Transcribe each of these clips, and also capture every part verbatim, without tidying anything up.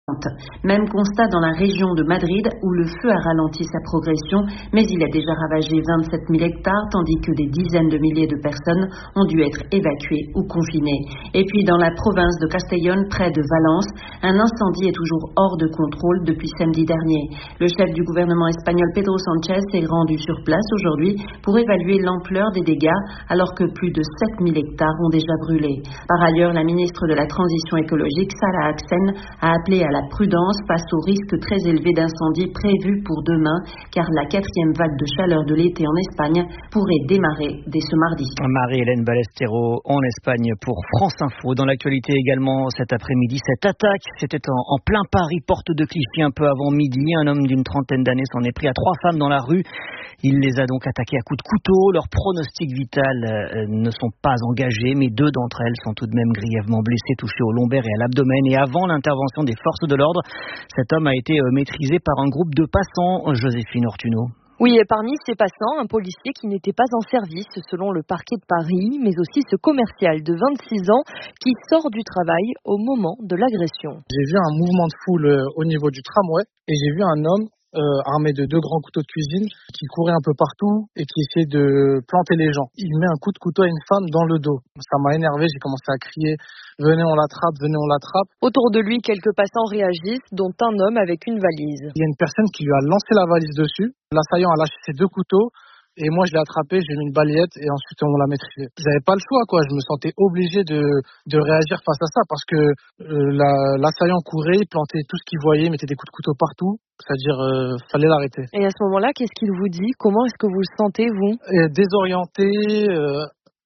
Même constat dans la région de Madrid où le feu a ralenti sa progression, mais il a déjà ravagé vingt-sept mille hectares, tandis que des dizaines de milliers de personnes ont dû être évacuées ou confinées. Et puis dans la province de Castellón, près de Valence, un incendie est toujours hors de contrôle depuis samedi dernier. Le chef du gouvernement espagnol Pedro Sánchez s'est rendu sur place aujourd'hui pour évaluer l'ampleur des dégâts, alors que plus de sept mille hectares ont déjà brûlé. Par ailleurs, la ministre de la Transition écologique, Sara Axén, a appelé à la prudence face au risque très élevé d'incendie prévu pour demain, car la quatrième vague de chaleur de l'été en Espagne pourrait démarrer dès ce mardi. Marie-Hélène Ballesteros en Espagne pour France Info. Dans l'actualité également cet après-midi, cette attaque, c'était en, en plein Paris, porte de Clichy, un peu avant midi. Un homme d'une trentaine d'années s'en est pris à trois femmes dans la rue. Il les a donc attaquées à coups de couteau. Leurs pronostics vitaux euh, ne sont pas engagés, mais deux d'entre elles sont tout de même grièvement blessées, touchées au lombaire et à l'abdomen. Et avant l'intervention des forces de l'ordre, cet homme a été euh, maîtrisé par un groupe de passants. Joséphine Ortuno. Oui, et parmi ces passants, un policier qui n'était pas en service selon le parquet de Paris, mais aussi ce commercial de vingt-six ans qui sort du travail au moment de l'agression. J'ai vu un mouvement de foule au niveau du tramway et j'ai vu un homme Euh, armé de deux grands couteaux de cuisine qui courait un peu partout et qui essayait de planter les gens. Il met un coup de couteau à une femme dans le dos. Ça m'a énervé, j'ai commencé à crier « Venez, on l'attrape, venez, on l'attrape ». Autour de lui, quelques passants réagissent, dont un homme avec une valise. Il y a une personne qui lui a lancé la valise dessus. L'assaillant a lâché ses deux couteaux. Et moi, je l'ai attrapé, j'ai mis une balayette et ensuite on l'a maîtrisé. J'avais pas le choix, quoi. Je me sentais obligé de, de réagir face à ça parce que euh, la, l'assaillant courait, il plantait tout ce qu'il voyait, il mettait des coups de couteau partout. C'est-à-dire, euh, fallait l'arrêter. Et à ce moment-là, qu'est-ce qu'il vous dit? Comment est-ce que vous le sentez, vous? et Désorienté, euh,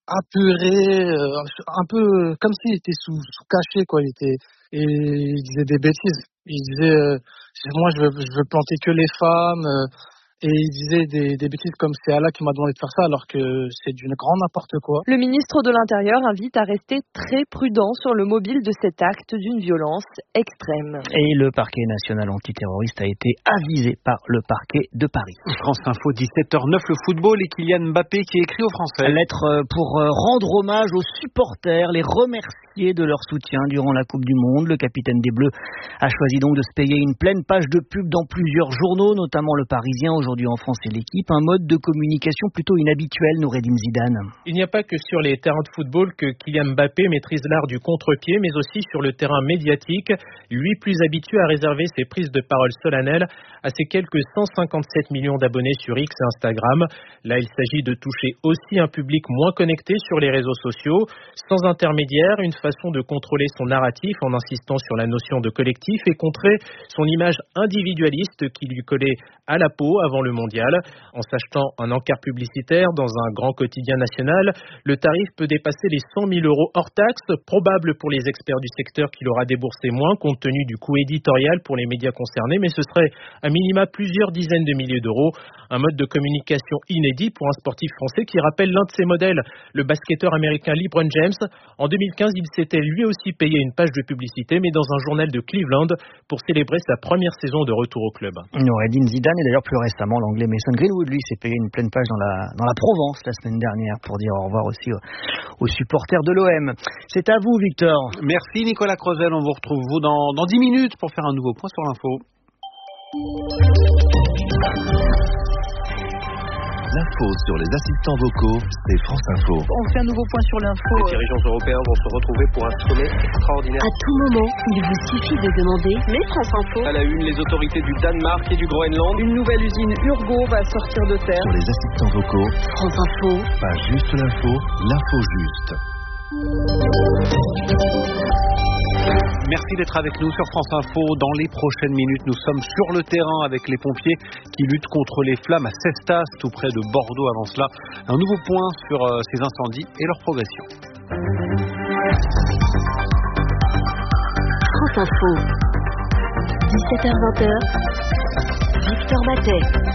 apeuré, euh, un peu comme s'il était sous, sous caché, quoi. Il était, et il disait des bêtises. Il disait, euh, moi, je veux, je veux planter que les femmes. Euh, Et il disait des, des bêtises comme c'est Allah qui m'a demandé de faire ça alors que c'est du grand n'importe quoi. Le ministre de l'Intérieur invite à rester très prudent sur le mobile de cet acte d'une violence extrême. Et le parquet national antiterroriste a été avisé par le parquet de Paris. France Info, dix-sept heures neuf, le football et Kylian Mbappé qui écrit aux Français. Lettre pour rendre hommage aux supporters, les remercier de leur soutien durant la Coupe du Monde. Le capitaine des Bleus a choisi donc de se payer une pleine page de pub dans plusieurs journaux, notamment Le Parisien aujourd'hui en France et L'Équipe. Un mode de communication plutôt inhabituel, Noureddine Zidane. Il n'y a pas que sur les terrains de football que Kylian Mbappé maîtrise l'art du contre-pied, mais aussi sur le terrain médiatique. Lui, plus habitué à réserver ses prises de parole solennelles à ses quelques cent cinquante-sept millions d'abonnés sur X et Instagram. Là, il s'agit de toucher aussi un public moins connecté sur les réseaux sociaux, sans intermédiaire, une façon de contrôler son narratif en insistant sur la notion de collectif et contrer son image individualiste qui lui collait à la peau avant le mondial. En s'achetant un encart publicitaire dans un grand quotidien national, le tarif peut dépasser les cent mille euros hors taxes, probable pour les experts du secteur qu'il aura déboursé moins compte tenu du coût éditorial pour les médias concernés, mais ce serait à minima plusieurs dizaines de milliers d'euros. Un mode de communication inédit pour un sportif français qui rappelle l'un de ses modèles, le basketteur américain LeBron James. En deux mille quinze, il s'était lui aussi payé une page de publicité, mais dans un journal de Cleveland, pour célébrer sa première saison de retour au club. Noureddine Zidane, et d'ailleurs plus récemment, l'anglais Mason Greenwood, lui, s'est payé une pleine page dans la, dans la Provence la semaine dernière pour dire au revoir aussi aux, aux supporters de l'O M. C'est à vous, Victor. Merci, Nicolas Crozel. On vous retrouve vous dans, dans dix minutes pour faire un nouveau point sur l'info. L'info sur les assistants vocaux, c'est France Info. On fait un nouveau point sur l'info. Les dirigeants européens vont se retrouver pour un sommet extraordinaire. À tout moment, il vous suffit de demander « Mais France Info ». À la une, les autorités du Danemark et du Groenland. Une nouvelle usine Urgo va sortir de terre. Sur les assistants vocaux, France Info. Pas juste l'info, l'info juste. Merci d'être avec nous sur France Info. Dans les prochaines minutes, nous sommes sur le terrain avec les pompiers qui luttent contre les flammes à Cestas, tout près de Bordeaux. Avant cela, un nouveau point sur euh, ces incendies et leur progression. France Info. dix-sept heures vingt, Victor Matet.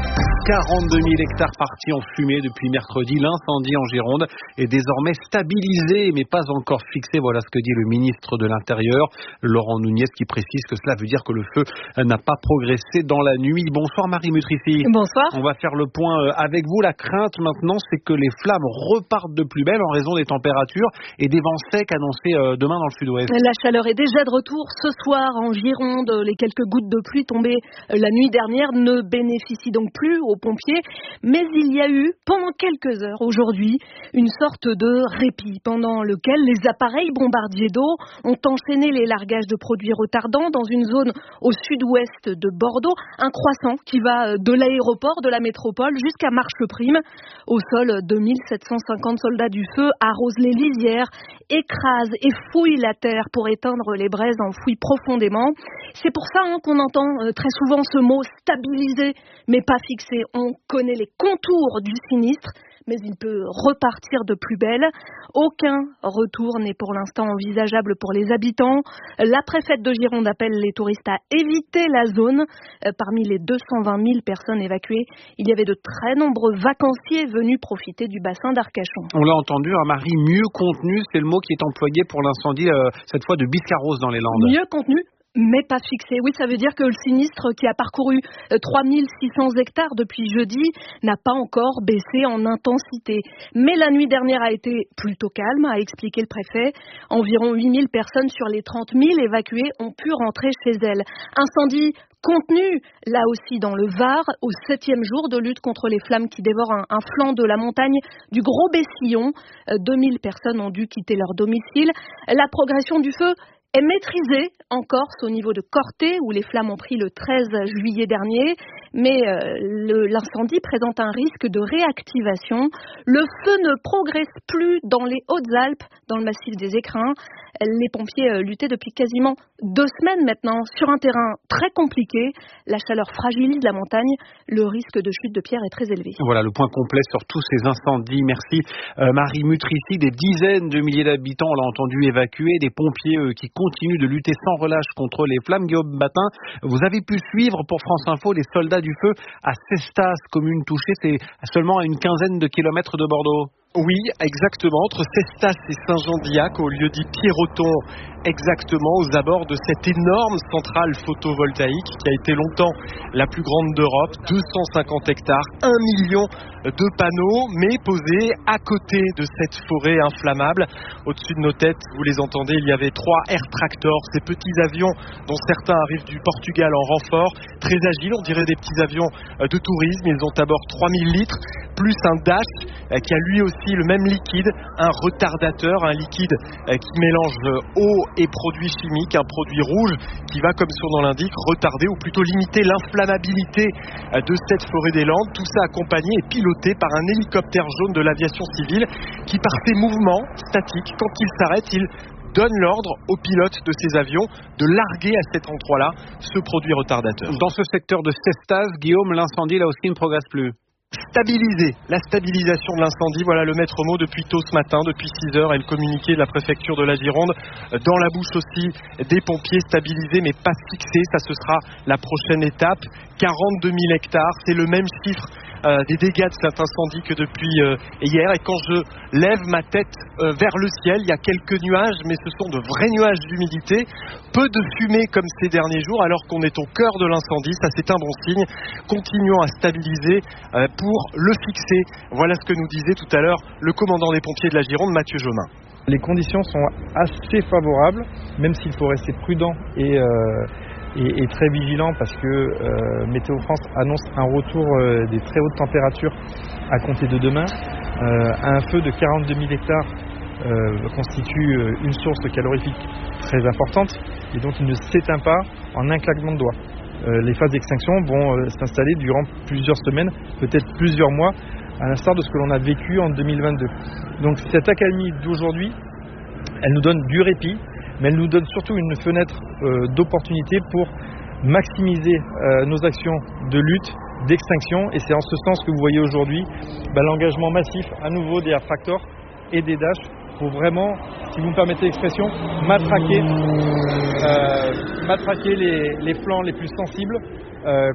quarante-deux mille hectares partis en fumée depuis mercredi. L'incendie en Gironde est désormais stabilisé, mais pas encore fixé. Voilà ce que dit le ministre de l'Intérieur, Laurent Nunez, qui précise que cela veut dire que le feu n'a pas progressé dans la nuit. Bonsoir Marie Mutrici. Bonsoir. On va faire le point avec vous. La crainte maintenant, c'est que les flammes repartent de plus belle en raison des températures et des vents secs annoncés demain dans le sud-ouest. La chaleur est déjà de retour ce soir en Gironde. Les quelques gouttes de pluie tombées la nuit dernière ne bénéficient donc plus aux pompiers. Mais il y a eu, pendant quelques heures aujourd'hui, une sorte de répit pendant lequel les appareils bombardiers d'eau ont enchaîné les largages de produits retardants dans une zone au sud-ouest de Bordeaux. Un croissant qui va de l'aéroport de la métropole jusqu'à Marcheprime. Au sol, deux mille sept cent cinquante soldats du feu arrosent les lisières, écrasent et fouillent la terre pour éteindre les braises enfouies profondément. C'est pour ça hein, qu'on entend euh, très souvent ce mot stabilisé, mais pas fixé. On connaît les contours du sinistre, mais il peut repartir de plus belle. Aucun retour n'est pour l'instant envisageable pour les habitants. La préfète de Gironde appelle les touristes à éviter la zone. Euh, parmi les deux cent vingt mille personnes évacuées, il y avait de très nombreux vacanciers venus profiter du bassin d'Arcachon. On l'a entendu, un Marie mieux contenu, c'est le mot qui est employé pour l'incendie, euh, cette fois de Biscarrosse dans les Landes. Mieux contenu mais pas fixé. Oui, ça veut dire que le sinistre qui a parcouru trois mille six cents hectares depuis jeudi n'a pas encore baissé en intensité. Mais la nuit dernière a été plutôt calme, a expliqué le préfet. Environ huit mille personnes sur les trente mille évacuées ont pu rentrer chez elles. Incendie contenu, là aussi dans le Var, au septième jour de lutte contre les flammes qui dévorent un, un flanc de la montagne du Gros Bessillon. deux mille personnes ont dû quitter leur domicile. La progression du feu est maîtrisée en Corse au niveau de Corté, où les flammes ont pris le treize juillet dernier. Mais euh, le, l'incendie présente un risque de réactivation. Le feu ne progresse plus dans les Hautes-Alpes, dans le massif des Écrins. Les pompiers euh, luttaient depuis quasiment deux semaines maintenant sur un terrain très compliqué. La chaleur fragilise la montagne. Le risque de chute de pierre est très élevé. Voilà le point complet sur tous ces incendies. Merci euh, Marie Mutrici. Des dizaines de milliers d'habitants, on l'a entendu, évacués. Des pompiers euh, qui continuent de lutter sans relâche contre les flammes. Guillaume Batin, vous avez pu suivre pour France Info les soldats du feu à Cestas, commune touchée. C'est seulement à une quinzaine de kilomètres de Bordeaux. Oui, exactement, entre Cestas et Saint-Jean-d'Iac, au lieu dit Pierroton, exactement aux abords de cette énorme centrale photovoltaïque qui a été longtemps la plus grande d'Europe, deux cent cinquante hectares, un million de panneaux, mais posés à côté de cette forêt inflammable. Au-dessus de nos têtes, vous les entendez, il y avait trois Air Tractor, ces petits avions dont certains arrivent du Portugal en renfort, très agiles, on dirait des petits avions de tourisme. Ils ont à bord trois mille litres, plus un Dash qui a lui aussi le même liquide, un retardateur, un liquide qui mélange eau et produits chimiques, un produit rouge qui va, comme son nom l'indique, retarder ou plutôt limiter l'inflammabilité de cette forêt des Landes. Tout ça accompagné et piloté par un hélicoptère jaune de l'aviation civile qui, par ses mouvements statiques, quand il s'arrête, il donne l'ordre aux pilotes de ces avions de larguer à cet endroit-là ce produit retardateur. Dans ce secteur de Cestas, Guillaume, l'incendie là aussi ne progresse plus. Stabiliser, la stabilisation de l'incendie, voilà le maître mot depuis tôt ce matin, depuis six heures, et le communiqué de la préfecture de la Gironde, dans la bouche aussi des pompiers, stabilisés mais pas fixés. Ça, ce sera la prochaine étape. quarante-deux mille hectares, c'est le même chiffre euh, des dégâts de cet incendie que depuis euh, hier. Et quand je lève ma tête euh, vers le ciel, il y a quelques nuages, mais ce sont de vrais nuages d'humidité, peu de fumée comme ces derniers jours, alors qu'on est au cœur de l'incendie. Ça, c'est un bon signe. Continuons à stabiliser euh, pour le fixer. Voilà ce que nous disait tout à l'heure le commandant des pompiers de la Gironde, Mathieu Jomin. Les conditions sont assez favorables, même s'il faut rester prudent et, euh, et, et très vigilant, parce que euh, Météo France annonce un retour euh, des très hautes températures à compter de demain. Euh, un feu de quarante-deux mille hectares euh, constitue une source calorifique très importante, et donc il ne s'éteint pas en un claquement de doigts. Euh, les phases d'extinction vont euh, s'installer durant plusieurs semaines, peut-être plusieurs mois, à l'instar de ce que l'on a vécu en deux mille vingt-deux. Donc cette accalmie d'aujourd'hui, elle nous donne du répit, mais elle nous donne surtout une fenêtre euh, d'opportunité pour maximiser euh, nos actions de lutte, d'extinction. Et c'est en ce sens que vous voyez aujourd'hui bah, l'engagement massif à nouveau des Air Tractor et des Dash pour vraiment, si vous me permettez l'expression, matraquer, euh, matraquer les, les flancs les plus sensibles, euh,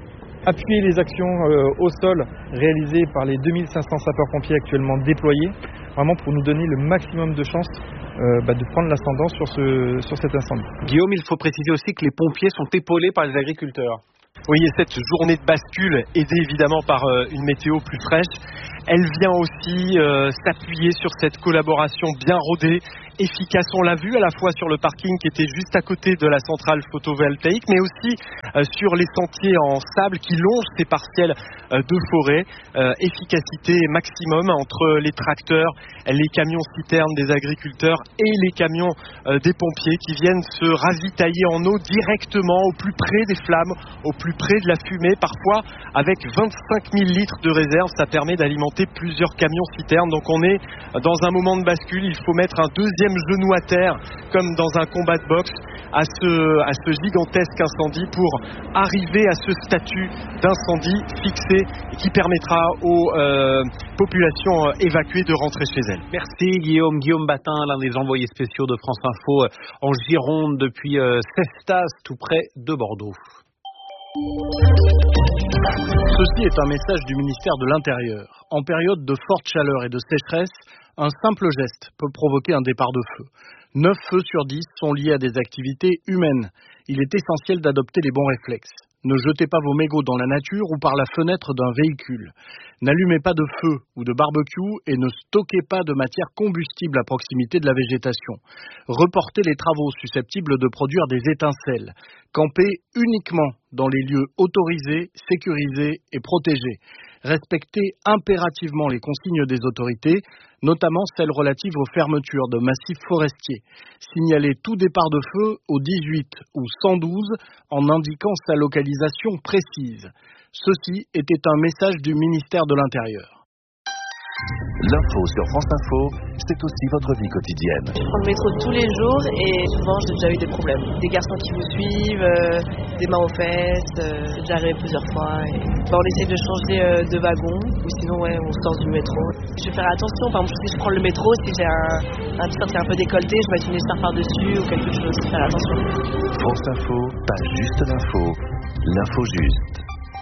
appuyer les actions euh, au sol réalisées par les deux mille cinq cents sapeurs-pompiers actuellement déployés, vraiment pour nous donner le maximum de chances euh, bah, de prendre l'ascendant sur, ce, sur cet incendie. Guillaume, il faut préciser aussi que les pompiers sont épaulés par les agriculteurs. Oui, et cette journée de bascule, aidée évidemment par euh, une météo plus fraîche, elle vient aussi euh, s'appuyer sur cette collaboration bien rodée, efficace. On l'a vu à la fois sur le parking qui était juste à côté de la centrale photovoltaïque, mais aussi euh, sur les sentiers en sable qui longent ces parcelles euh, de forêt. Euh, efficacité maximum entre les tracteurs, les camions citernes des agriculteurs et les camions euh, des pompiers qui viennent se ravitailler en eau directement au plus près des flammes, au plus près de la fumée, parfois avec vingt-cinq mille litres de réserve. Ça permet d'alimenter plusieurs camions citernes. Donc on est dans un moment de bascule. Il faut mettre un deuxième genou à terre, comme dans un combat de boxe, à ce, à ce gigantesque incendie pour arriver à ce statut d'incendie fixé et qui permettra aux euh, populations évacuées de rentrer chez elles. Merci Guillaume. Guillaume Batin, l'un des envoyés spéciaux de France Info en Gironde depuis euh, Cestas, tout près de Bordeaux. Ceci est un message du ministère de l'Intérieur. En période de forte chaleur et de sécheresse, un simple geste peut provoquer un départ de feu. neuf feux sur dix sont liés à des activités humaines. Il est essentiel d'adopter les bons réflexes. Ne jetez pas vos mégots dans la nature ou par la fenêtre d'un véhicule. N'allumez pas de feu ou de barbecue et ne stockez pas de matière combustible à proximité de la végétation. Reportez les travaux susceptibles de produire des étincelles. Campez uniquement dans les lieux autorisés, sécurisés et protégés. Respectez impérativement les consignes des autorités, notamment celles relatives aux fermetures de massifs forestiers. Signalez tout départ de feu au dix-huit ou cent douze en indiquant sa localisation précise. Ceci était un message du ministère de l'Intérieur. L'info sur France Info, c'est aussi votre vie quotidienne. Je prends le métro tous les jours et souvent j'ai déjà eu des problèmes. Des garçons qui vous suivent, euh, des mains aux fesses, euh, c'est déjà arrivé plusieurs fois. Et... Bah, on essaie de changer euh, de wagon ou sinon ouais, on sort du métro. Je vais faire attention, par exemple si je prends le métro, si j'ai un, un t-shirt qui est un peu décolleté, je vais mettre une écharpe par-dessus ou quelque chose, faire attention. France Info, pas juste l'info, l'info juste.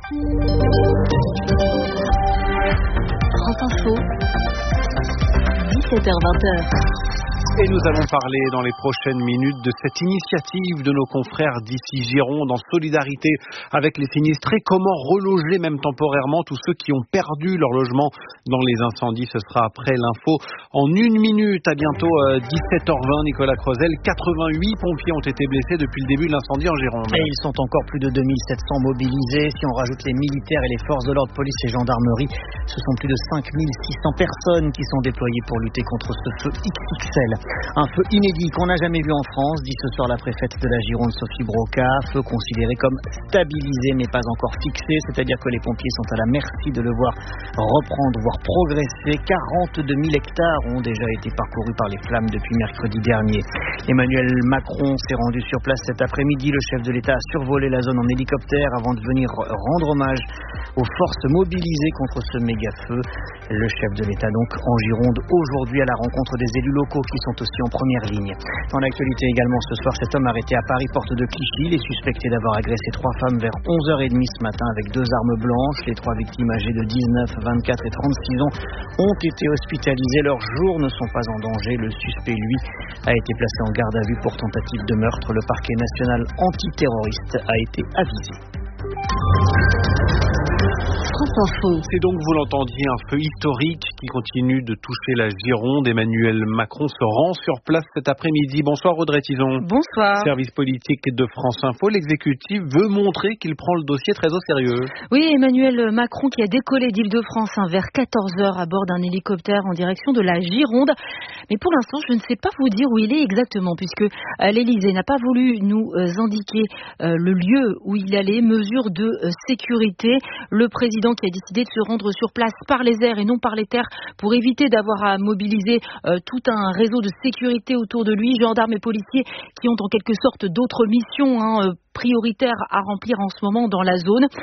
France Info, dix-sept heures vingt. Et nous allons parler dans les prochaines minutes de cette initiative de nos confrères d'ici Gironde en solidarité avec les sinistrés. Comment reloger même temporairement tous ceux qui ont perdu leur logement dans les incendies. Ce sera après l'info en une minute. À bientôt euh, dix-sept heures vingt. Nicolas Crozel. quatre-vingt-huit pompiers ont été blessés depuis le début de l'incendie en Gironde. Et ils sont encore plus de deux mille sept cents mobilisés. Si on rajoute les militaires et les forces de l'ordre, police et gendarmerie, ce sont plus de cinq mille six cents personnes qui sont déployées pour lutter contre ce feu X X L. Un feu inédit qu'on n'a jamais vu en France, dit ce soir la préfète de la Gironde, Sophie Broca. Feu considéré comme stabilisé mais pas encore fixé, c'est-à-dire que les pompiers sont à la merci de le voir reprendre, voire progresser. quarante-deux mille hectares ont déjà été parcourus par les flammes depuis mercredi dernier. Emmanuel Macron s'est rendu sur place cet après-midi. Le chef de l'État a survolé la zone en hélicoptère avant de venir rendre hommage aux forces mobilisées contre ce méga-feu. Le chef de l'État donc en Gironde aujourd'hui à la rencontre des élus locaux qui sont aussi en première ligne. Dans l'actualité également ce soir, cet homme arrêté à Paris, porte de Clichy. Il est suspecté d'avoir agressé trois femmes vers onze heures trente ce matin avec deux armes blanches. Les trois victimes âgées de dix-neuf, vingt-quatre et trente-six ans ont été hospitalisées. Leurs jours ne sont pas en danger. Le suspect, lui, a été placé en garde à vue pour tentative de meurtre. Le parquet national antiterroriste a été avisé. C'est donc, vous l'entendiez, un feu historique qui continue de toucher la Gironde. Emmanuel Macron se rend sur place cet après-midi. Bonsoir Audrey Tison. Bonsoir. Service politique de France Info. L'exécutif veut montrer qu'il prend le dossier très au sérieux. Oui, Emmanuel Macron qui a décollé d'Île-de-France hein, vers quatorze heures à bord d'un hélicoptère en direction de la Gironde. Mais pour l'instant, je ne sais pas vous dire où il est exactement, puisque euh, l'Élysée n'a pas voulu nous euh, indiquer euh, le lieu où il allait, mesure de euh, sécurité. Le président qui a décidé de se rendre sur place par les airs et non par les terres pour éviter d'avoir à mobiliser euh, tout un réseau de sécurité autour de lui, gendarmes et policiers qui ont en quelque sorte d'autres missions hein, euh, prioritaires à remplir en ce moment dans la zone.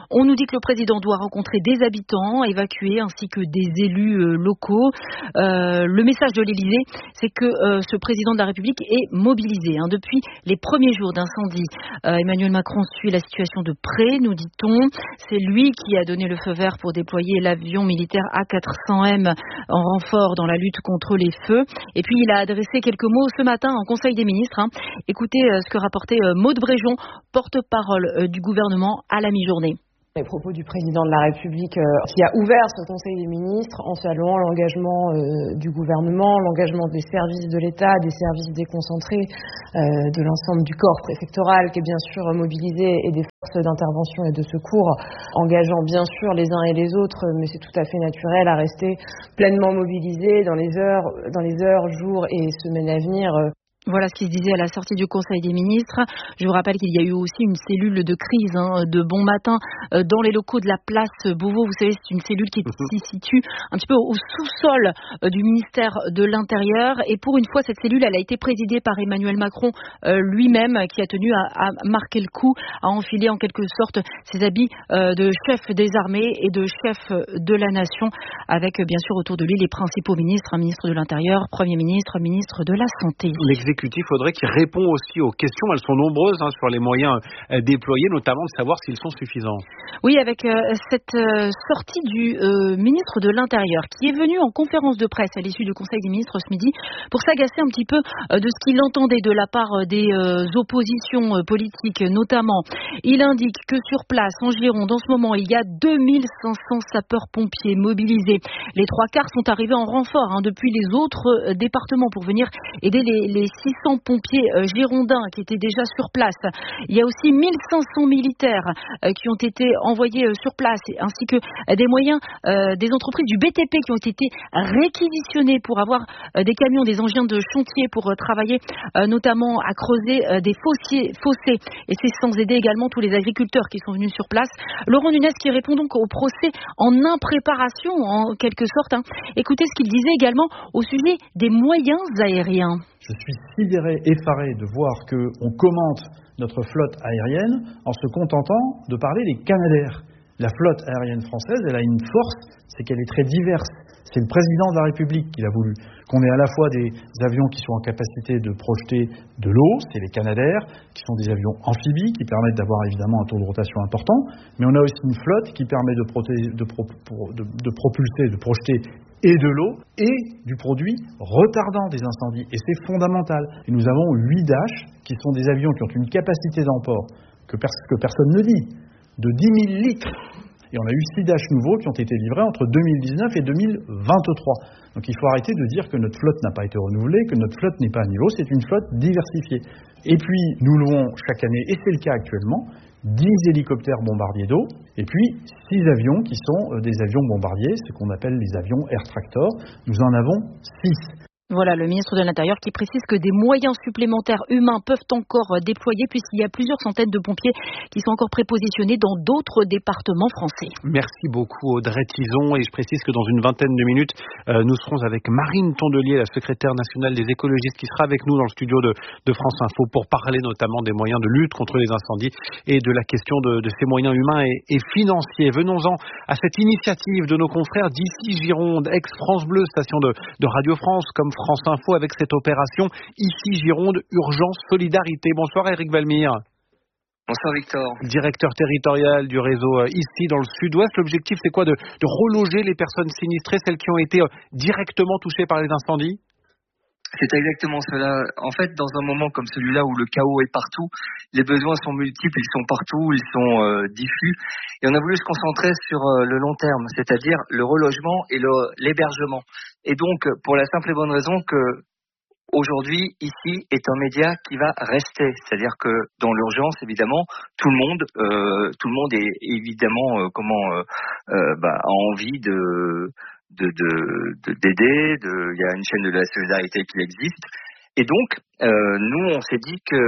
On nous dit que le président doit rencontrer des habitants, évacués, ainsi que des élus euh, locaux. Euh, le message de l'Élysée, c'est que euh, ce président de la République est mobilisé. Hein. Depuis les premiers jours d'incendie, euh, Emmanuel Macron suit la situation de près, nous dit-on. C'est lui qui a donné le feu vert pour déployer l'avion militaire A quatre cents M en renfort dans la lutte contre les feux. Et puis il a adressé quelques mots ce matin en Conseil des ministres. Hein. Écoutez euh, ce que rapportait euh, Maud Bréjon, porte-parole euh, du gouvernement à la mi-journée. Les propos du président de la République euh, qui a ouvert ce Conseil des ministres en saluant l'engagement euh, du gouvernement, l'engagement des services de l'État, des services déconcentrés, euh, de l'ensemble du corps préfectoral qui est bien sûr mobilisé et des forces d'intervention et de secours, engageant bien sûr les uns et les autres, mais c'est tout à fait naturel à rester pleinement mobilisés dans les heures, dans les heures, jours et semaines à venir. Euh, Voilà ce qui se disait à la sortie du Conseil des ministres. Je vous rappelle qu'il y a eu aussi une cellule de crise hein, de bon matin euh, dans les locaux de la place Beauvau. Vous savez, c'est une cellule qui s'y situe un petit peu au sous-sol euh, du ministère de l'Intérieur. Et pour une fois, cette cellule, elle a été présidée par Emmanuel Macron euh, lui-même, qui a tenu à, à marquer le coup, à enfiler en quelque sorte ses habits euh, de chef des armées et de chef de la nation, avec bien sûr autour de lui les principaux ministres, un ministre de l'Intérieur, Premier ministre, ministre de la Santé. L'exécutif faudrait qu'il réponde aussi aux questions, elles sont nombreuses hein, sur les moyens euh, déployés, notamment de savoir s'ils sont suffisants. Oui, avec euh, cette euh, sortie du euh, ministre de l'Intérieur qui est venu en conférence de presse à l'issue du Conseil des ministres ce midi pour s'agacer un petit peu euh, de ce qu'il entendait de la part euh, des euh, oppositions euh, politiques notamment. Il indique que sur place, en Gironde, en ce moment, il y a deux mille cinq cents sapeurs-pompiers mobilisés. Les trois quarts sont arrivés en renfort hein, depuis les autres euh, départements pour venir aider les, les six cents pompiers euh, girondins qui étaient déjà sur place. Il y a aussi mille cinq cents militaires euh, qui ont été envoyés euh, sur place, ainsi que euh, des moyens euh, des entreprises du B T P qui ont été réquisitionnés pour avoir euh, des camions, des engins de chantier pour euh, travailler euh, notamment à creuser euh, des fossiers, fossés. Et c'est sans aider également tous les agriculteurs qui sont venus sur place. Laurent Nunez qui répond donc au procès en impréparation en quelque sorte. Hein. Écoutez ce qu'il disait également au sujet des moyens aériens. Je suis sidéré, effaré de voir qu'on commente notre flotte aérienne en se contentant de parler des Canadair. La flotte aérienne française, elle a une force, c'est qu'elle est très diverse. C'est le président de la République qui l'a voulu. Qu'on ait à la fois des avions qui sont en capacité de projeter de l'eau, c'est les Canadair, qui sont des avions amphibies, qui permettent d'avoir évidemment un taux de rotation important, mais on a aussi une flotte qui permet de, proté- de, pro- de, de propulser, de projeter et de l'eau et du produit retardant des incendies. Et c'est fondamental. Et nous avons huit Dash, qui sont des avions qui ont une capacité d'emport que, pers- que personne ne dit, de dix mille litres. Et on a eu six Dash nouveaux qui ont été livrés entre deux mille dix-neuf et deux mille vingt-trois. Donc il faut arrêter de dire que notre flotte n'a pas été renouvelée, que notre flotte n'est pas à niveau, c'est une flotte diversifiée. Et puis nous louons chaque année, et c'est le cas actuellement, dix hélicoptères bombardiers d'eau, et puis six avions qui sont des avions bombardiers, ce qu'on appelle les avions Air Tractor. Nous en avons six. Voilà le ministre de l'Intérieur qui précise que des moyens supplémentaires humains peuvent encore déployer puisqu'il y a plusieurs centaines de pompiers qui sont encore prépositionnés dans d'autres départements français. Merci beaucoup Audrey Tison, et je précise que dans une vingtaine de minutes, euh, nous serons avec Marine Tondelier, la secrétaire nationale des écologistes, qui sera avec nous dans le studio de, de France Info pour parler notamment des moyens de lutte contre les incendies et de la question de, de ces moyens humains et, et financiers. Venons-en à cette initiative de nos confrères d'ici Gironde, ex-France Bleu, station de, de Radio France, comme France Info, avec cette opération Ici Gironde, urgence solidarité. Bonsoir Eric Valmire. Bonsoir Victor. Directeur territorial du réseau ici dans le sud-ouest. L'objectif c'est quoi? de, de reloger les personnes sinistrées, celles qui ont été directement touchées par les incendies? C'est exactement cela. En fait, dans un moment comme celui-là où le chaos est partout, les besoins sont multiples, ils sont partout, ils sont euh, diffus. Et on a voulu se concentrer sur euh, le long terme, c'est-à-dire le relogement et le, l'hébergement. Et donc, pour la simple et bonne raison que aujourd'hui, ici, est un média qui va rester. C'est-à-dire que dans l'urgence, évidemment, tout le monde, euh, tout le monde est évidemment euh, comment euh, euh, bah, a envie de De, de, de, d'aider, de, il y a une chaîne de la solidarité qui existe. Et donc, euh, nous, on s'est dit que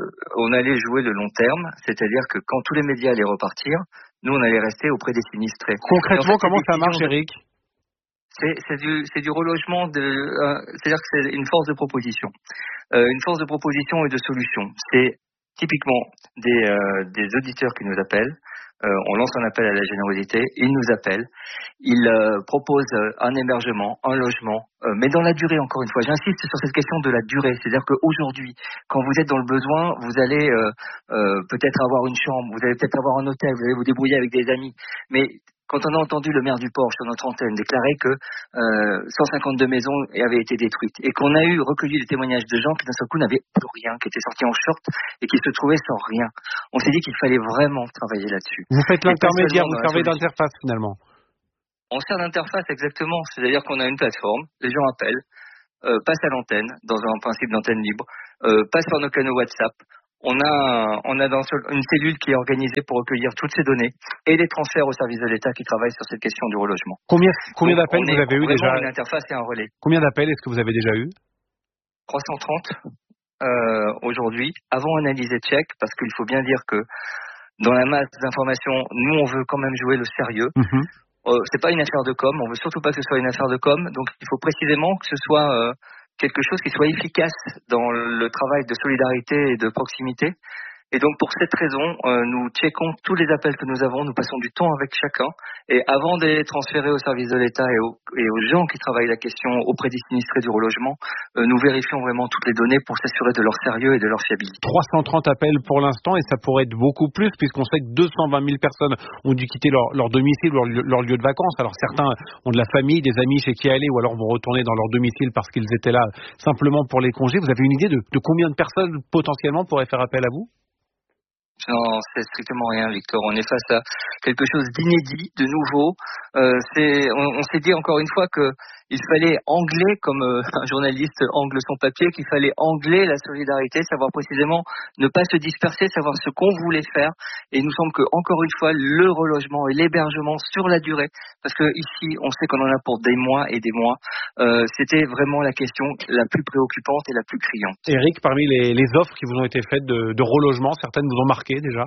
on allait jouer le long terme, c'est-à-dire que quand tous les médias allaient repartir, nous, on allait rester auprès des sinistrés. Concrètement, en fait, comment ça marche, Eric? C'est, c'est, du, c'est du relogement, de, euh, c'est-à-dire que c'est une force de proposition. Euh, une force de proposition et de solution. C'est typiquement des, euh, des auditeurs qui nous appellent, Euh, on lance un appel à la générosité, ils nous appellent, ils euh, proposent un hébergement, un logement, euh, mais dans la durée, encore une fois. J'insiste sur cette question de la durée, c'est-à-dire qu'aujourd'hui, quand vous êtes dans le besoin, vous allez euh, euh, peut-être avoir une chambre, vous allez peut-être avoir un hôtel, vous allez vous débrouiller avec des amis, mais quand on a entendu le maire du Port sur notre antenne déclarer que euh, cent cinquante-deux maisons avaient été détruites et qu'on a eu recueilli des témoignages de gens qui d'un seul coup n'avaient plus rien, qui étaient sortis en short et qui se trouvaient sans rien, on s'est dit qu'il fallait vraiment travailler là-dessus. Vous faites l'intermédiaire, vous servez d'interface finalement. On sert d'interface exactement, c'est-à-dire qu'on a une plateforme, les gens appellent, euh, passent à l'antenne, dans un principe d'antenne libre, euh, passent par nos canaux WhatsApp. On a, on a dans une cellule qui est organisée pour recueillir toutes ces données et les transferts au service de l'État qui travaille sur cette question du relogement. Combien, combien d'appels vous avez eu déjà? Une interface et un relais. Combien d'appels est-ce que vous avez déjà eu? trois cent trente euh, aujourd'hui, avant analyse et check, parce qu'il faut bien dire que dans la masse d'informations, nous on veut quand même jouer le sérieux. Mmh. Euh, c'est pas une affaire de com, on veut surtout pas que ce soit une affaire de com, donc il faut précisément que ce soit euh, quelque chose qui soit efficace dans le travail de solidarité et de proximité. Et donc pour cette raison, euh, nous checkons tous les appels que nous avons, nous passons du temps avec chacun, et avant de les transférer au service de l'État et aux, et aux gens qui travaillent la question auprès des sinistrés du relogement, euh, nous vérifions vraiment toutes les données pour s'assurer de leur sérieux et de leur fiabilité. trois cent trente appels pour l'instant, et ça pourrait être beaucoup plus, puisqu'on sait que deux cent vingt mille personnes ont dû quitter leur, leur domicile ou leur, leur lieu de vacances. Alors certains ont de la famille, des amis chez qui aller, ou alors vont retourner dans leur domicile parce qu'ils étaient là simplement pour les congés. Vous avez une idée de, de combien de personnes potentiellement pourraient faire appel à vous? Non, c'est strictement rien, Victor. On est face à quelque chose d'inédit, de nouveau. Euh, c'est, on, on s'est dit encore une fois que il fallait angler, comme euh, un journaliste angle son papier, qu'il fallait angler la solidarité, savoir précisément ne pas se disperser, savoir ce qu'on voulait faire. Et il nous semble que, encore une fois, le relogement et l'hébergement sur la durée, parce que ici, on sait qu'on en a pour des mois et des mois, euh, c'était vraiment la question la plus préoccupante et la plus criante. Eric, parmi les, les offres qui vous ont été faites de, de relogement, certaines vous ont marqué déjà?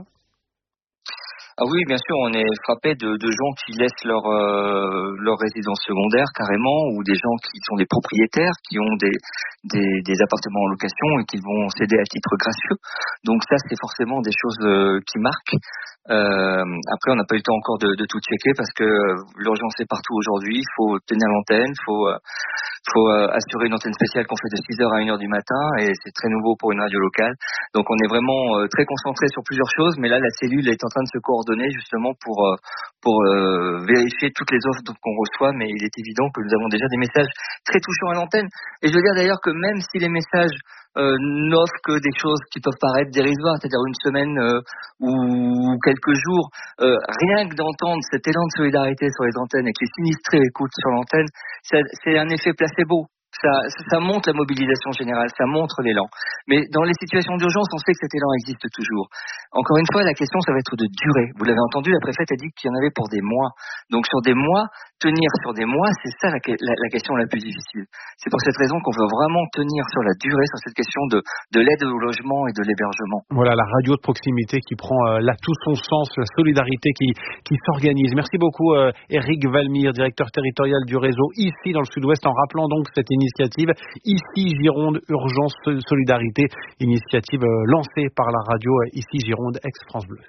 Ah oui, bien sûr, on est frappé de, de gens qui laissent leur euh, leur résidence secondaire carrément, ou des gens qui sont des propriétaires, qui ont des, des des appartements en location et qui vont céder à titre gracieux. Donc ça, c'est forcément des choses euh, qui marquent. Euh, après, on n'a pas eu le temps encore de, de tout checker parce que l'urgence est partout aujourd'hui. Il faut tenir l'antenne, il faut euh, faut euh, assurer une antenne spéciale qu'on fait de six heures à une heure du matin, et c'est très nouveau pour une radio locale. Donc on est vraiment euh, très concentré sur plusieurs choses, mais là la cellule est en train de se coordonner justement pour euh, pour euh, vérifier toutes les offres qu'on reçoit, mais il est évident que nous avons déjà des messages très touchants à l'antenne. Et je veux dire d'ailleurs que même si les messages Euh, n'offre que des choses qui peuvent paraître dérisoires, c'est-à-dire une semaine euh, ou quelques jours, euh, rien que d'entendre cet élan de solidarité sur les antennes et que les sinistrés écoutent sur l'antenne, c'est, c'est un effet placebo. Ça, ça montre la mobilisation générale, ça montre l'élan. Mais dans les situations d'urgence, on sait que cet élan existe toujours. Encore une fois, la question, ça va être de durée. Vous l'avez entendu, la préfète a dit qu'il y en avait pour des mois. Donc sur des mois, tenir sur des mois, c'est ça la, la, la question la plus difficile. C'est pour cette raison qu'on veut vraiment tenir sur la durée, sur cette question de, de l'aide au logement et de l'hébergement. Voilà, la radio de proximité qui prend euh, là tout son sens, la solidarité qui, qui s'organise. Merci beaucoup euh, Eric Valmire, directeur territorial du réseau ici dans le Sud-Ouest, en rappelant donc cette initiative ici Gironde Urgence Solidarité, initiative euh, lancée par la radio euh, ici Gironde ex-France Bleu.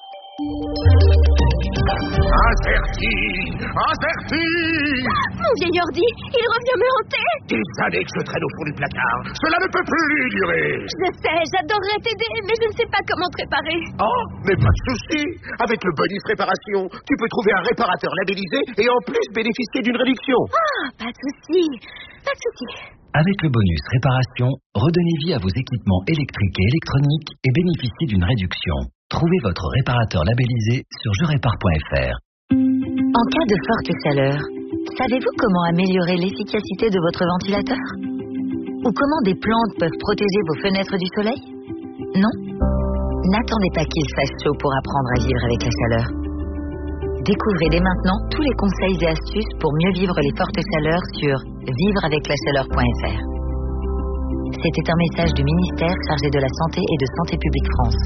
Averti, averti. Mon vieil ordi, il revient me hanter. Des années que je traîne au fond du placard. Cela ne peut plus durer. Je sais, j'adorerais t'aider, mais je ne sais pas comment te réparer. Oh, mais pas de souci. Avec le bonus réparation, tu peux trouver un réparateur labellisé et en plus bénéficier d'une réduction. Ah, pas de souci, pas de souci. Avec le bonus réparation, redonnez vie à vos équipements électriques et électroniques et bénéficiez d'une réduction. Trouvez votre réparateur labellisé sur je répare point f r. En cas de forte chaleur, savez-vous comment améliorer l'efficacité de votre ventilateur? Ou comment des plantes peuvent protéger vos fenêtres du soleil? Non? N'attendez pas qu'il fasse chaud pour apprendre à vivre avec la chaleur. Découvrez dès maintenant tous les conseils et astuces pour mieux vivre les fortes chaleurs sur vivre avec la chaleur point f r. C'était un message du ministère chargé de la Santé et de Santé publique France.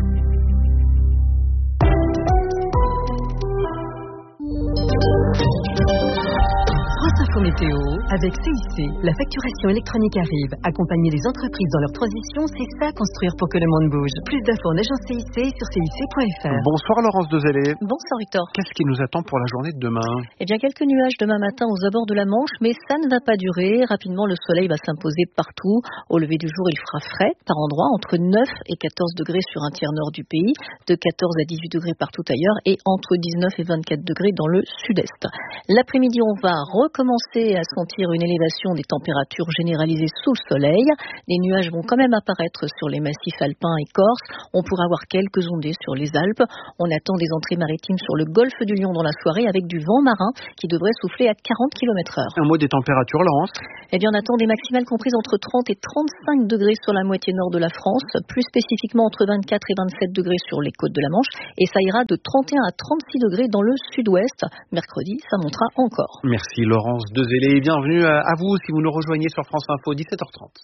France Info météo. Avec C I C, la facturation électronique arrive. Accompagner les entreprises dans leur transition, c'est ça construire pour que le monde bouge. Plus d'infos en agence C I C sur C I C point F R. Bonsoir Laurence Dezellé. Bonsoir Victor. Qu'est-ce qui nous attend pour la journée de demain? Eh bien quelques nuages demain matin aux abords de la Manche, mais ça ne va pas durer. Rapidement le soleil va s'imposer partout. Au lever du jour il fera frais par endroits, entre neuf et quatorze degrés sur un tiers nord du pays, de quatorze à dix-huit degrés partout ailleurs et entre dix-neuf et vingt-quatre degrés dans le sud-est. L'après-midi on va recommencer à sentir une élévation des températures généralisées sous le soleil. Les nuages vont quand même apparaître sur les massifs alpins et corses. On pourra avoir quelques ondées sur les Alpes. On attend des entrées maritimes sur le golfe du Lion dans la soirée avec du vent marin qui devrait souffler à quarante kilomètres heure. Un mot des températures, Laurence? Eh bien, on attend des maximales comprises entre trente et trente-cinq degrés sur la moitié nord de la France, plus spécifiquement entre vingt-quatre et vingt-sept degrés sur les côtes de la Manche, et ça ira de trente et un à trente-six degrés dans le sud-ouest. Mercredi, ça montera encore. Merci Laurence Dezellé et bienvenue à vous si vous nous rejoignez sur France Info, dix-sept heures trente.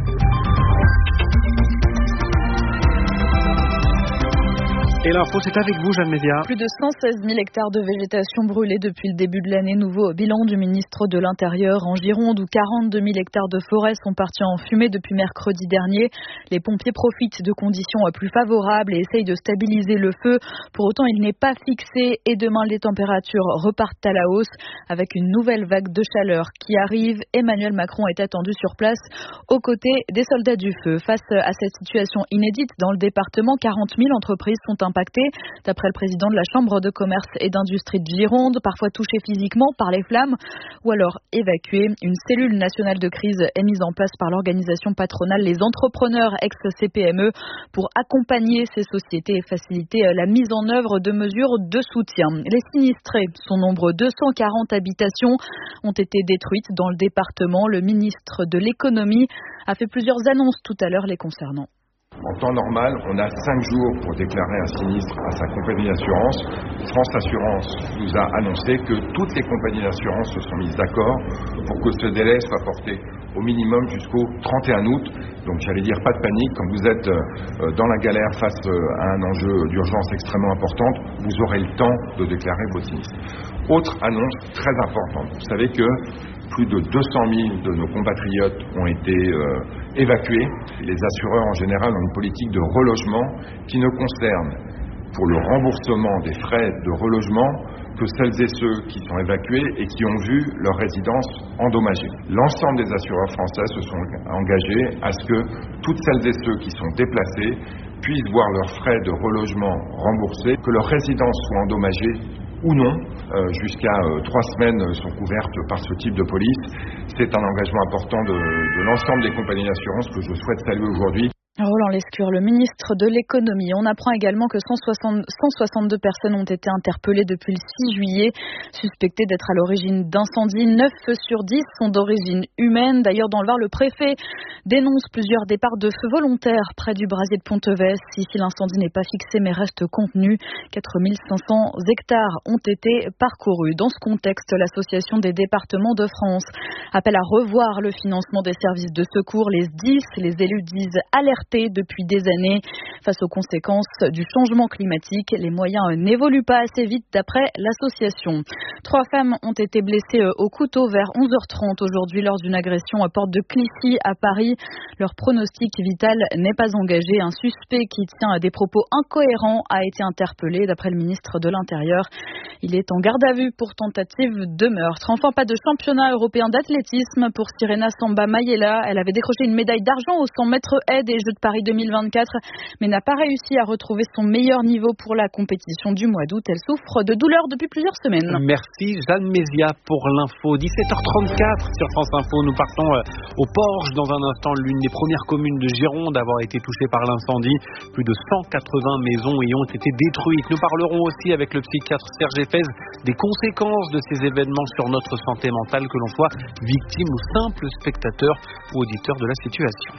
Et l'info, c'est avec vous, Jeanne Média. Plus de cent seize mille hectares de végétation brûlés depuis le début de l'année. Nouveau bilan du ministre de l'Intérieur en Gironde, où quarante-deux mille hectares de forêt sont partis en fumée depuis mercredi dernier. Les pompiers profitent de conditions plus favorables et essayent de stabiliser le feu. Pour autant, il n'est pas fixé et demain, les températures repartent à la hausse avec une nouvelle vague de chaleur qui arrive. Emmanuel Macron est attendu sur place aux côtés des soldats du feu. Face à cette situation inédite dans le département, quarante mille entreprises sont impactées. D'après le président de la Chambre de commerce et d'industrie de Gironde, parfois touchés physiquement par les flammes ou alors évacués. Une cellule nationale de crise est mise en place par l'organisation patronale Les Entrepreneurs ex-C P M E pour accompagner ces sociétés et faciliter la mise en œuvre de mesures de soutien. Les sinistrés sont nombreux. deux cent quarante habitations ont été détruites dans le département. Le ministre de l'économie a fait plusieurs annonces tout à l'heure les concernant. En temps normal, on a cinq jours pour déclarer un sinistre à sa compagnie d'assurance. France Assurance nous a annoncé que toutes les compagnies d'assurance se sont mises d'accord pour que ce délai soit porté au minimum jusqu'au trente et un août. Donc j'allais dire pas de panique, quand vous êtes dans la galère face à un enjeu d'urgence extrêmement importante, vous aurez le temps de déclarer vos sinistres. Autre annonce très importante, vous savez que plus de deux cent mille de nos compatriotes ont été euh, évacués. Les assureurs en général ont une politique de relogement qui ne concerne pour le remboursement des frais de relogement que celles et ceux qui sont évacués et qui ont vu leur résidence endommagée. L'ensemble des assureurs français se sont engagés à ce que toutes celles et ceux qui sont déplacés puissent voir leurs frais de relogement remboursés, que leur résidence soit endommagée ou non, euh, jusqu'à euh, trois semaines sont couvertes par ce type de police. C'est un engagement important de, de l'ensemble des compagnies d'assurance que je souhaite saluer aujourd'hui. Roland Lescure, le ministre de l'économie. On apprend également que cent soixante-deux personnes ont été interpellées depuis le six juillet, suspectées d'être à l'origine d'incendies. neuf feux sur dix sont d'origine humaine. D'ailleurs, dans le Var, le préfet dénonce plusieurs départs de feux volontaires près du brasier de Ponteves. Ici, l'incendie n'est pas fixé mais reste contenu. quatre mille cinq cents hectares ont été parcourus. Dans ce contexte, l'Association des départements de France appelle à revoir le financement des services de secours. Les S D I S, les élus disent alerter depuis des années. Face aux conséquences du changement climatique, les moyens n'évoluent pas assez vite d'après l'association. Trois femmes ont été blessées au couteau vers onze heures trente aujourd'hui lors d'une agression à porte de Clichy à Paris. Leur pronostic vital n'est pas engagé. Un suspect qui tient à des propos incohérents a été interpellé d'après le ministre de l'Intérieur. Il est en garde à vue pour tentative de meurtre. Enfin, pas de championnat européen d'athlétisme pour Sirena Samba Mayela. Elle avait décroché une médaille d'argent aux cent mètres haies des Jeux de Paris deux mille vingt-quatre, mais n'a pas réussi à retrouver son meilleur niveau pour la compétition du mois d'août. Elle souffre de douleurs depuis plusieurs semaines. Merci Jeanne Média pour l'info. dix-sept heures trente-quatre sur France Info. Nous partons au Porge dans un instant, l'une des premières communes de Gironde à avoir été touchée par l'incendie. Plus de cent quatre-vingts maisons y ont été détruites. Nous parlerons aussi avec le psychiatre Serge Effez des conséquences de ces événements sur notre santé mentale, que l'on soit victime ou simple spectateur ou auditeur de la situation.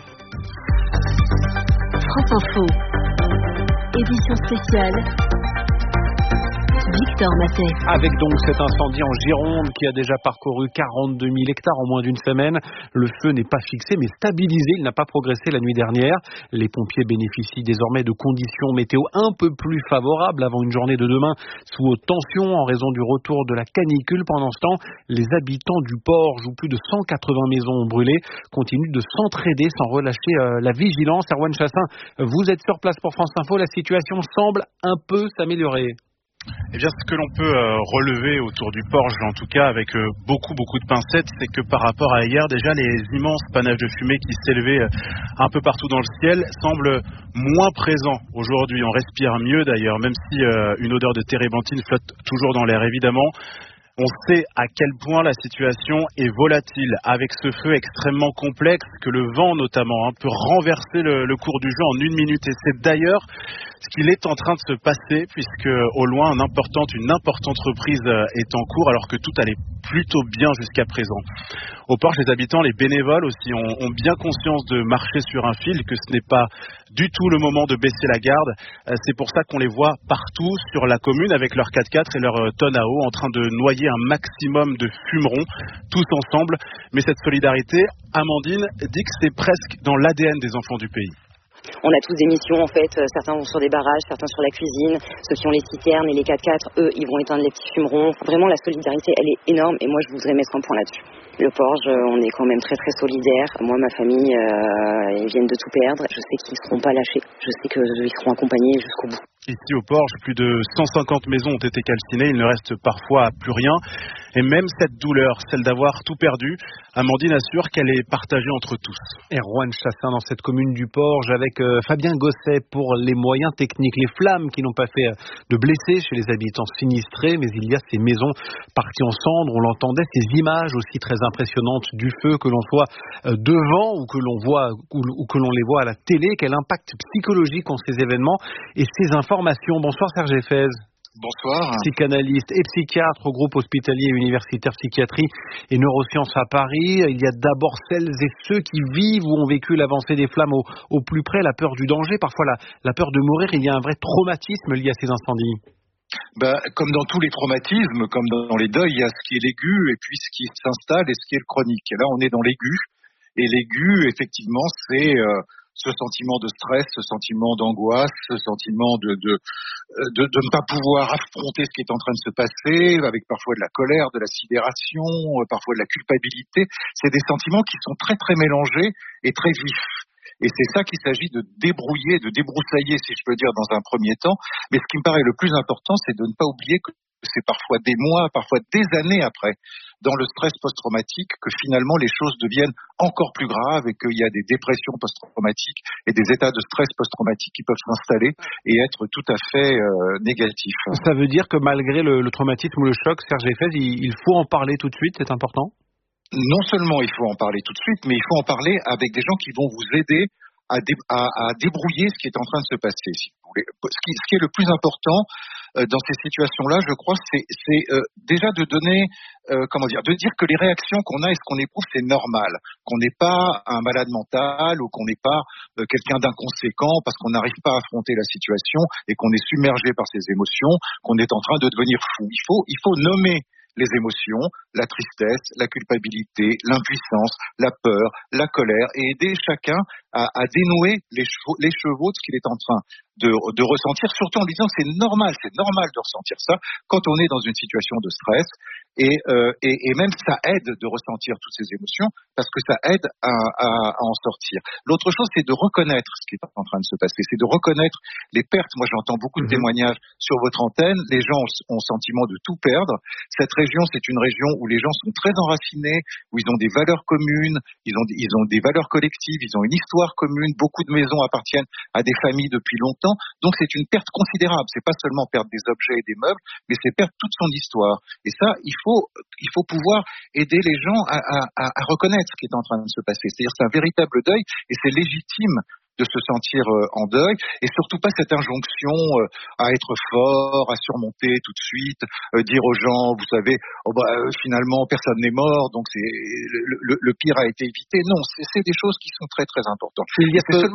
France Info, édition spéciale, Victor Matet. Avec donc cet incendie en Gironde qui a déjà parcouru quarante-deux mille hectares en moins d'une semaine. Le feu n'est pas fixé mais stabilisé, il n'a pas progressé la nuit dernière. Les pompiers bénéficient désormais de conditions météo un peu plus favorables avant une journée de demain sous haute tension en raison du retour de la canicule. Pendant ce temps, les habitants du Porge, où plus de cent quatre-vingts maisons ont brûlé, continuent de s'entraider sans relâcher euh, la vigilance. Erwan Chassin, vous êtes sur place pour France Info, la situation semble un peu s'améliorer. Eh bien, ce que l'on peut euh, relever autour du Porge, en tout cas avec euh, beaucoup beaucoup de pincettes, c'est que par rapport à hier, déjà les immenses panaches de fumée qui s'élevaient euh, un peu partout dans le ciel semblent moins présents aujourd'hui. On respire mieux d'ailleurs, même si euh, une odeur de térébenthine flotte toujours dans l'air évidemment. On sait à quel point la situation est volatile avec ce feu extrêmement complexe que le vent notamment hein, peut renverser le, le cours du jeu en une minute. Et c'est d'ailleurs ce qu'il est en train de se passer puisque au loin une importante, une importante reprise est en cours alors que tout allait plutôt bien jusqu'à présent. Au Porge, les habitants, les bénévoles aussi ont, ont bien conscience de marcher sur un fil, que ce n'est pas du tout le moment de baisser la garde. C'est pour ça qu'on les voit partout sur la commune avec leurs quatre-quatre et leurs tonnes à eau en train de noyer un maximum de fumerons, tous ensemble. Mais cette solidarité, Amandine dit que c'est presque dans l'A D N des enfants du pays. On a tous des missions en fait, certains vont sur des barrages, certains sur la cuisine, ceux qui ont les citernes et les quatre-quatre, eux ils vont éteindre les petits fumerons. Vraiment la solidarité elle est énorme et moi je voudrais mettre un point là-dessus. Le Porge, on est quand même très très solidaires. Moi ma famille, euh, ils viennent de tout perdre, je sais qu'ils ne seront pas lâchés, je sais qu'ils seront accompagnés jusqu'au bout. Ici au Porge, plus de cent cinquante maisons ont été calcinées, il ne reste parfois plus rien. Et même cette douleur, celle d'avoir tout perdu, Amandine assure qu'elle est partagée entre tous. Erwan Chassin dans cette commune du Porge avec euh, Fabien Gosset pour les moyens techniques. Les flammes qui n'ont pas fait euh, de blessés chez les habitants sinistrés, mais il y a ces maisons parties en cendres. On l'entendait, ces images aussi très impressionnantes du feu, que l'on soit euh, devant ou que l'on voit ou, ou que l'on les voit à la télé. Quel impact psychologique ont ces événements et ces informations. Bonsoir Serge Effez. Bonsoir. Psychanalyste et psychiatre au groupe hospitalier et universitaire psychiatrie et neurosciences à Paris. Il y a d'abord celles et ceux qui vivent ou ont vécu l'avancée des flammes au, au plus près, la peur du danger, parfois la, la peur de mourir. Il y a un vrai traumatisme lié à ces incendies. Ben, comme dans tous les traumatismes, comme dans les deuils, il y a ce qui est l'aigu et puis ce qui s'installe et ce qui est le chronique. Et là, on est dans l'aigu. Et l'aigu, effectivement, c'est... Euh, ce sentiment de stress, ce sentiment d'angoisse, ce sentiment de, de, de, de ne pas pouvoir affronter ce qui est en train de se passer, avec parfois de la colère, de la sidération, parfois de la culpabilité. C'est des sentiments qui sont très très mélangés et très vifs. Et c'est ça qu'il s'agit de débrouiller, de débroussailler, si je peux dire, dans un premier temps. Mais ce qui me paraît le plus important, c'est de ne pas oublier que c'est parfois des mois, parfois des années après, dans le stress post-traumatique, que finalement les choses deviennent encore plus graves et qu'il y a des dépressions post-traumatiques et des états de stress post-traumatique qui peuvent s'installer et être tout à fait euh, négatifs. Ça veut dire que malgré le, le traumatisme ou le choc, Serge Effez, il, il faut en parler tout de suite, c'est important ? Non seulement il faut en parler tout de suite, mais il faut en parler avec des gens qui vont vous aider à, dé, à, à débrouiller ce qui est en train de se passer, si vous voulez. Ce qui, ce qui est le plus important euh, dans ces situations-là, je crois, c'est, c'est euh, déjà de donner, euh, comment dire, de dire que les réactions qu'on a et ce qu'on éprouve, c'est normal, qu'on n'est pas un malade mental ou qu'on n'est pas euh, quelqu'un d'inconséquent parce qu'on n'arrive pas à affronter la situation et qu'on est submergé par ses émotions, qu'on est en train de devenir fou. Il faut, il faut nommer les émotions, la tristesse, la culpabilité, l'impuissance, la peur, la colère, et aider chacun à, à dénouer les chevaux, les chevaux de ce qu'il est en train de, de ressentir, surtout en disant que c'est normal, c'est normal de ressentir ça quand on est dans une situation de stress, et, euh, et, et même ça aide de ressentir toutes ces émotions, parce que ça aide à, à, à en sortir. L'autre chose, c'est de reconnaître ce qui est en train de se passer, c'est de reconnaître les pertes. Moi, j'entends beaucoup de témoignages sur votre antenne, les gens ont, ont le sentiment de tout perdre. Cette région, c'est une région où les gens sont très enracinés, où ils ont des valeurs communes, ils ont, ils ont des valeurs collectives, ils ont une histoire commune, beaucoup de maisons appartiennent à des familles depuis longtemps, donc c'est une perte considérable. C'est pas seulement perdre des objets et des meubles, mais c'est perdre toute son histoire. Et ça, il faut, il faut pouvoir aider les gens à, à, à reconnaître ce qui est en train de se passer. C'est-à-dire c'est un véritable deuil et c'est légitime de se sentir euh, en deuil, et surtout pas cette injonction euh, à être fort, à surmonter tout de suite, euh, dire aux gens, vous savez, oh bah, euh, finalement personne n'est mort, donc c'est le, le, le pire a été évité. Non, c'est, c'est des choses qui sont très très importantes. Il y a c'est ce... seulement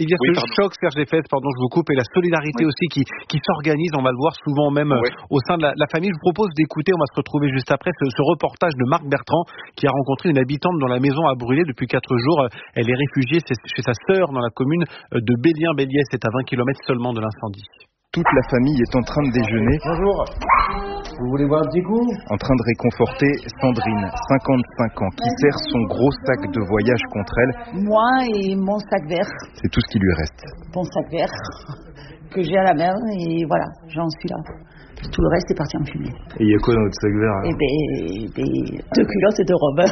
Il y a oui, ce pardon. choc, Serge Lefebvre, pardon, je vous coupe, et la solidarité oui. aussi qui, qui s'organise, on va le voir souvent même oui. au sein de la, la famille. Je vous propose d'écouter, on va se retrouver juste après, ce, ce reportage de Marc Bertrand qui a rencontré une habitante dont la maison a brûlé depuis quatre jours. Elle est réfugiée chez sa sœur dans la commune de Bélien-Béliès, c'est à vingt kilomètres seulement de l'incendie. Toute la famille est en train de déjeuner. Bonjour. Vous voulez boire un petit coup ? En train de réconforter Sandrine, cinquante-cinq ans, qui serre son gros sac de voyage contre elle. Moi et mon sac vert. C'est tout ce qui lui reste. Mon sac vert que j'ai à la main et voilà, j'en suis là. Tout le reste est parti en fumée. Et il y a quoi dans votre sac vert ? Eh ben, des, deux culottes et deux robes.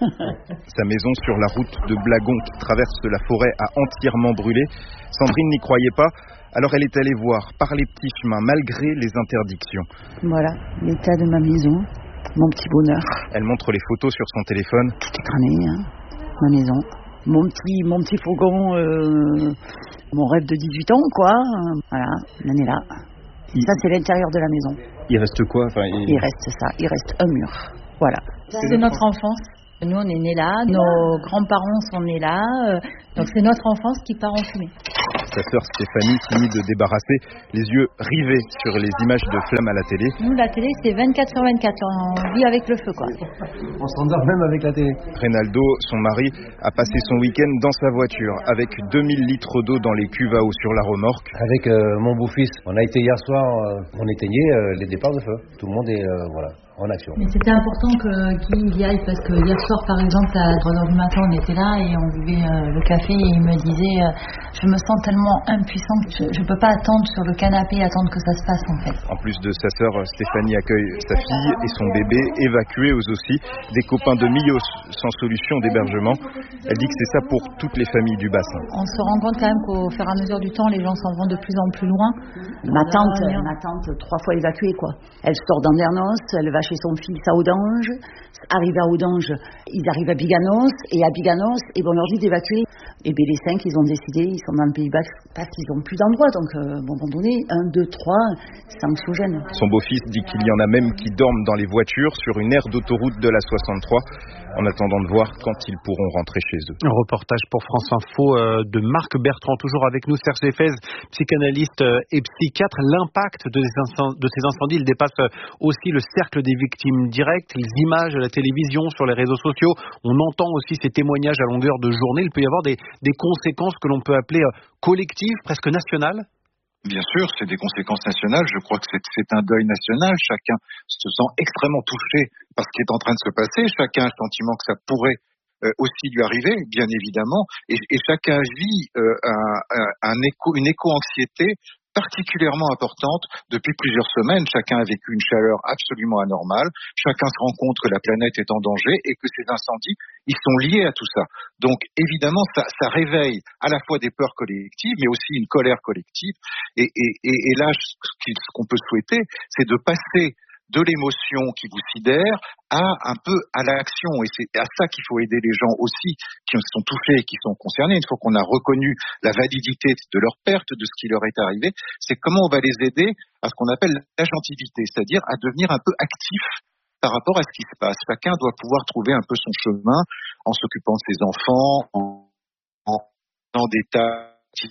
Sa maison sur la route de Blagon qui traverse la forêt a entièrement brûlé. Sandrine n'y croyait pas. Alors elle est allée voir par les petits chemins, malgré les interdictions. Voilà, l'état de ma maison, mon petit bonheur. Elle montre les photos sur son téléphone. Tout est cramé, hein, ma maison. Mon petit, mon petit fourgon, euh, mon rêve de dix-huit ans, quoi. Voilà, l'année là. Il... Ça, c'est l'intérieur de la maison. Il reste quoi enfin, il... il reste ça, il reste un mur. Voilà. C'est notre enfance. Nous, on est nés là, nos grands-parents sont nés là, euh, donc c'est notre enfance qui part en fumée. Sa sœur Stéphanie finit de débarrasser, les yeux rivés sur les images de flammes à la télé. Nous, la télé, c'est vingt-quatre sur vingt-quatre, on vit avec le feu, quoi. On s'endort même avec la télé. Reynaldo, son mari, a passé son week-end dans sa voiture, avec deux mille litres d'eau dans les cuves à eau sur la remorque. Avec euh, mon beau-fils, on a été hier soir, euh, on éteignait euh, les départs de feu. Tout le monde est, euh, voilà. En action. Mais c'était important que Guy y aille parce que hier soir par exemple à trois heures du matin on était là et on buvait euh, le café et il me disait euh, je me sens tellement impuissante que je, je peux pas attendre sur le canapé attendre que ça se passe en fait. En plus de sa sœur, Stéphanie accueille sa fille et son bébé évacués eux aussi, des copains de Millos sans solution d'hébergement. Elle dit que c'est ça pour toutes les familles du bassin. On se rend compte quand même qu'au fur et à mesure du temps les gens s'en vont de plus en plus loin. Ma tante, ma tante trois fois évacuée quoi. Elle sort d'Andernos, elle va chez son fils à Audange, arrive à Audange, ils arrivent à Biganos, et à Biganos, et bon, on leur dit d'évacuer. Et bien les cinq, ils ont décidé, ils sont dans le Pays Basque parce qu'ils n'ont plus d'endroit, donc euh, bon, à un moment donné, un, deux, trois, c'est anxiogène. Son beau-fils dit qu'il y en a même qui dorment dans les voitures sur une aire d'autoroute de la soixante-trois, en attendant de voir quand ils pourront rentrer chez eux. Un reportage pour France Info euh, de Marc Bertrand, toujours avec nous, Serge Lefebvre, psychanalyste euh, et psychiatre. L'impact de ces, incendies, de ces incendies, il dépasse euh, aussi le cercle des victimes directes, les images à la télévision, sur les réseaux sociaux. On entend aussi ces témoignages à longueur de journée. Il peut y avoir des, des conséquences que l'on peut appeler euh, collectives, presque nationales. Bien sûr, c'est des conséquences nationales. Je crois que c'est, c'est un deuil national. Chacun se sent extrêmement touché par ce qui est en train de se passer. Chacun a le sentiment que ça pourrait euh, aussi lui arriver, bien évidemment. Et, et chacun vit euh, un, un écho, une éco-anxiété particulièrement importante depuis plusieurs semaines. Chacun a vécu une chaleur absolument anormale. Chacun se rend compte que la planète est en danger et que ces incendies, ils sont liés à tout ça. Donc, évidemment, ça, ça réveille à la fois des peurs collectives, mais aussi une colère collective. Et, et, et, et là, ce qu'on peut souhaiter, c'est de passer de l'émotion qui vous sidère à un peu à l'action. Et c'est à ça qu'il faut aider les gens aussi qui sont touchés et qui sont concernés. Une fois qu'on a reconnu la validité de leur perte, de ce qui leur est arrivé, c'est comment on va les aider à ce qu'on appelle l'agentivité, c'est-à-dire à devenir un peu actifs par rapport à ce qui se passe. Chacun doit pouvoir trouver un peu son chemin en s'occupant de ses enfants, en, en, en des tâches.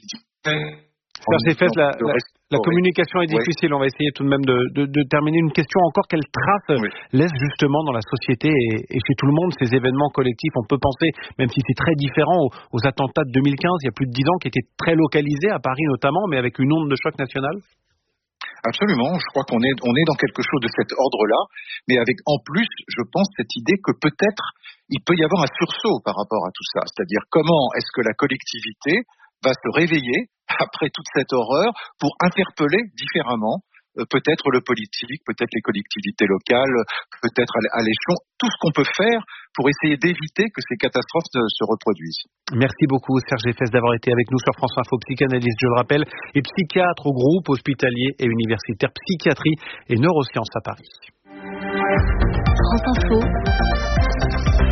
Serge Lefebvre, la, la, la communication est difficile. Oui. On va essayer tout de même de, de, de terminer. Une question encore. Quelle trace oui. laisse justement dans la société et, et chez tout le monde ces événements collectifs? On peut penser, même si c'est très différent, aux, aux attentats de deux mille quinze, il y a plus de dix ans, qui étaient très localisés, à Paris notamment, mais avec une onde de choc national. Absolument. Je crois qu'on est, on est dans quelque chose de cet ordre-là, mais avec en plus, je pense, cette idée que peut-être il peut y avoir un sursaut par rapport à tout ça. C'est-à-dire comment est-ce que la collectivité va se réveiller après toute cette horreur pour interpeller différemment euh, peut-être le politique, peut-être les collectivités locales, peut-être à l'échelon, tout ce qu'on peut faire pour essayer d'éviter que ces catastrophes se, se reproduisent. Merci beaucoup Serge Lefebvre d'avoir été avec nous sur France Info, psychanalyste, je le rappelle, et psychiatre au groupe hospitalier et universitaire psychiatrie et neurosciences à Paris. France Info.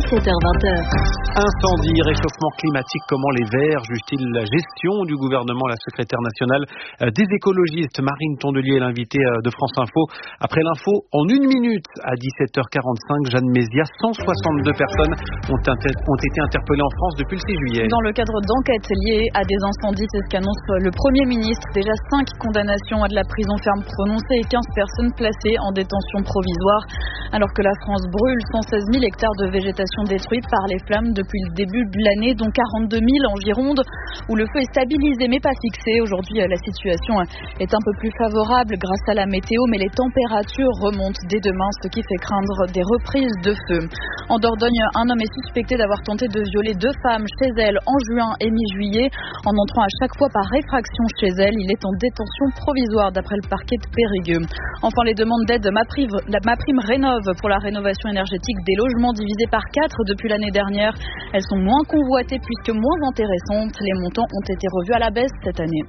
dix-sept heures vingt. Incendie, réchauffement climatique, comment les Verts jugent-ils la gestion du gouvernement? La secrétaire nationale des écologistes, Marine Tondelier, est l'invitée de France Info. Après l'info, en une minute, à dix-sept heures quarante-cinq, Jeanne Mézia, cent soixante-deux personnes ont, inter- ont été interpellées en France depuis le six juillet. Dans le cadre d'enquêtes liées à des incendies, c'est ce qu'annonce le Premier ministre. Déjà cinq condamnations à de la prison ferme prononcées et quinze personnes placées en détention provisoire. Alors que la France brûle, cent seize mille hectares de végétation détruits par les flammes depuis le début de l'année, dont quarante-deux mille en Gironde, où le feu est stabilisé mais pas fixé. Aujourd'hui, la situation est un peu plus favorable grâce à la météo, mais les températures remontent dès demain, ce qui fait craindre des reprises de feu. En Dordogne, un homme est suspecté d'avoir tenté de violer deux femmes chez elle en juin et mi-juillet. En entrant à chaque fois par réfraction chez elle, il est en détention provisoire d'après le parquet de Périgueux. Enfin, les demandes d'aide MaPrime, MaPrime Rénov pour la rénovation énergétique des logements divisées par quatre depuis l'année dernière. Elles sont moins convoitées puisque moins intéressantes. Les montants ont été revus à la baisse cette année.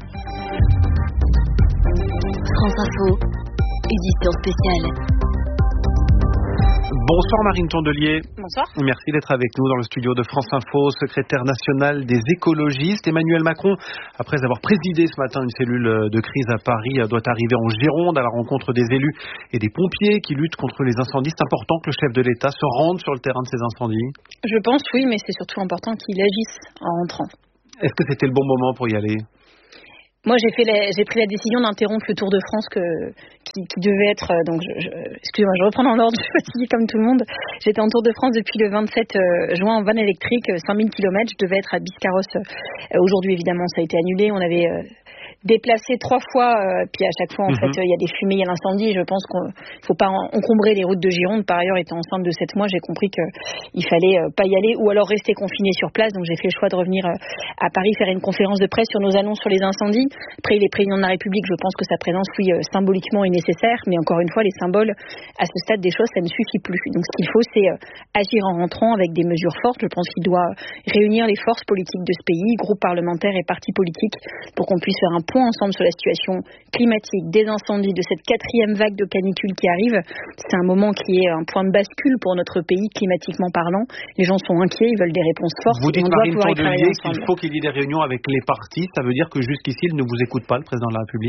France Info, édition spéciale. Bonsoir Marine Tondelier. Bonsoir. Merci d'être avec nous dans le studio de France Info. Secrétaire nationale des écologistes, Emmanuel Macron, après avoir présidé ce matin une cellule de crise à Paris, doit arriver en Gironde à la rencontre des élus et des pompiers qui luttent contre les incendies. C'est important que le chef de l'État se rende sur le terrain de ces incendies. Je pense oui, mais c'est surtout important qu'il agisse en rentrant. Est-ce que c'était le bon moment pour y aller ? Moi, j'ai fait la, j'ai pris la décision d'interrompre le Tour de France que, qui, qui devait être. Donc, je, je, excusez-moi, je reprends dans l'ordre. Je suis fatiguée comme tout le monde. J'étais en Tour de France depuis le vingt-sept juin en van électrique, cinq mille kilomètres. Je devais être à Biscarrosse. Aujourd'hui, évidemment, ça a été annulé. On avait euh, déplacé trois fois, euh, puis à chaque fois, en mm-hmm. fait, il y a des fumées, il y a l'incendie. Je pense qu'il ne faut pas encombrer les routes de Gironde. Par ailleurs, étant enceinte de sept mois, j'ai compris qu'il fallait euh, pas y aller ou alors rester confiné sur place. Donc, j'ai fait le choix de revenir euh, à Paris faire une conférence de presse sur nos annonces sur les incendies. Après, les présidents de la République, je pense que sa présence, oui, euh, symboliquement est nécessaire, mais encore une fois, les symboles, à ce stade des choses, ça ne suffit plus. Donc, ce qu'il faut, c'est euh, agir en rentrant avec des mesures fortes. Je pense qu'il doit réunir les forces politiques de ce pays, groupes parlementaires et partis politiques, pour qu'on puisse faire un point ensemble sur la situation climatique, des incendies, de cette quatrième vague de canicule qui arrive. C'est un moment qui est un point de bascule pour notre pays, climatiquement parlant. Les gens sont inquiets, ils veulent des réponses fortes. Vous dites, on doit Marine pouvoir y travailler Tondelier, qu'il faut qu'il y ait des réunions avec les partis. Ça veut dire que jusqu'ici, il ne vous écoute pas, le président de la République ?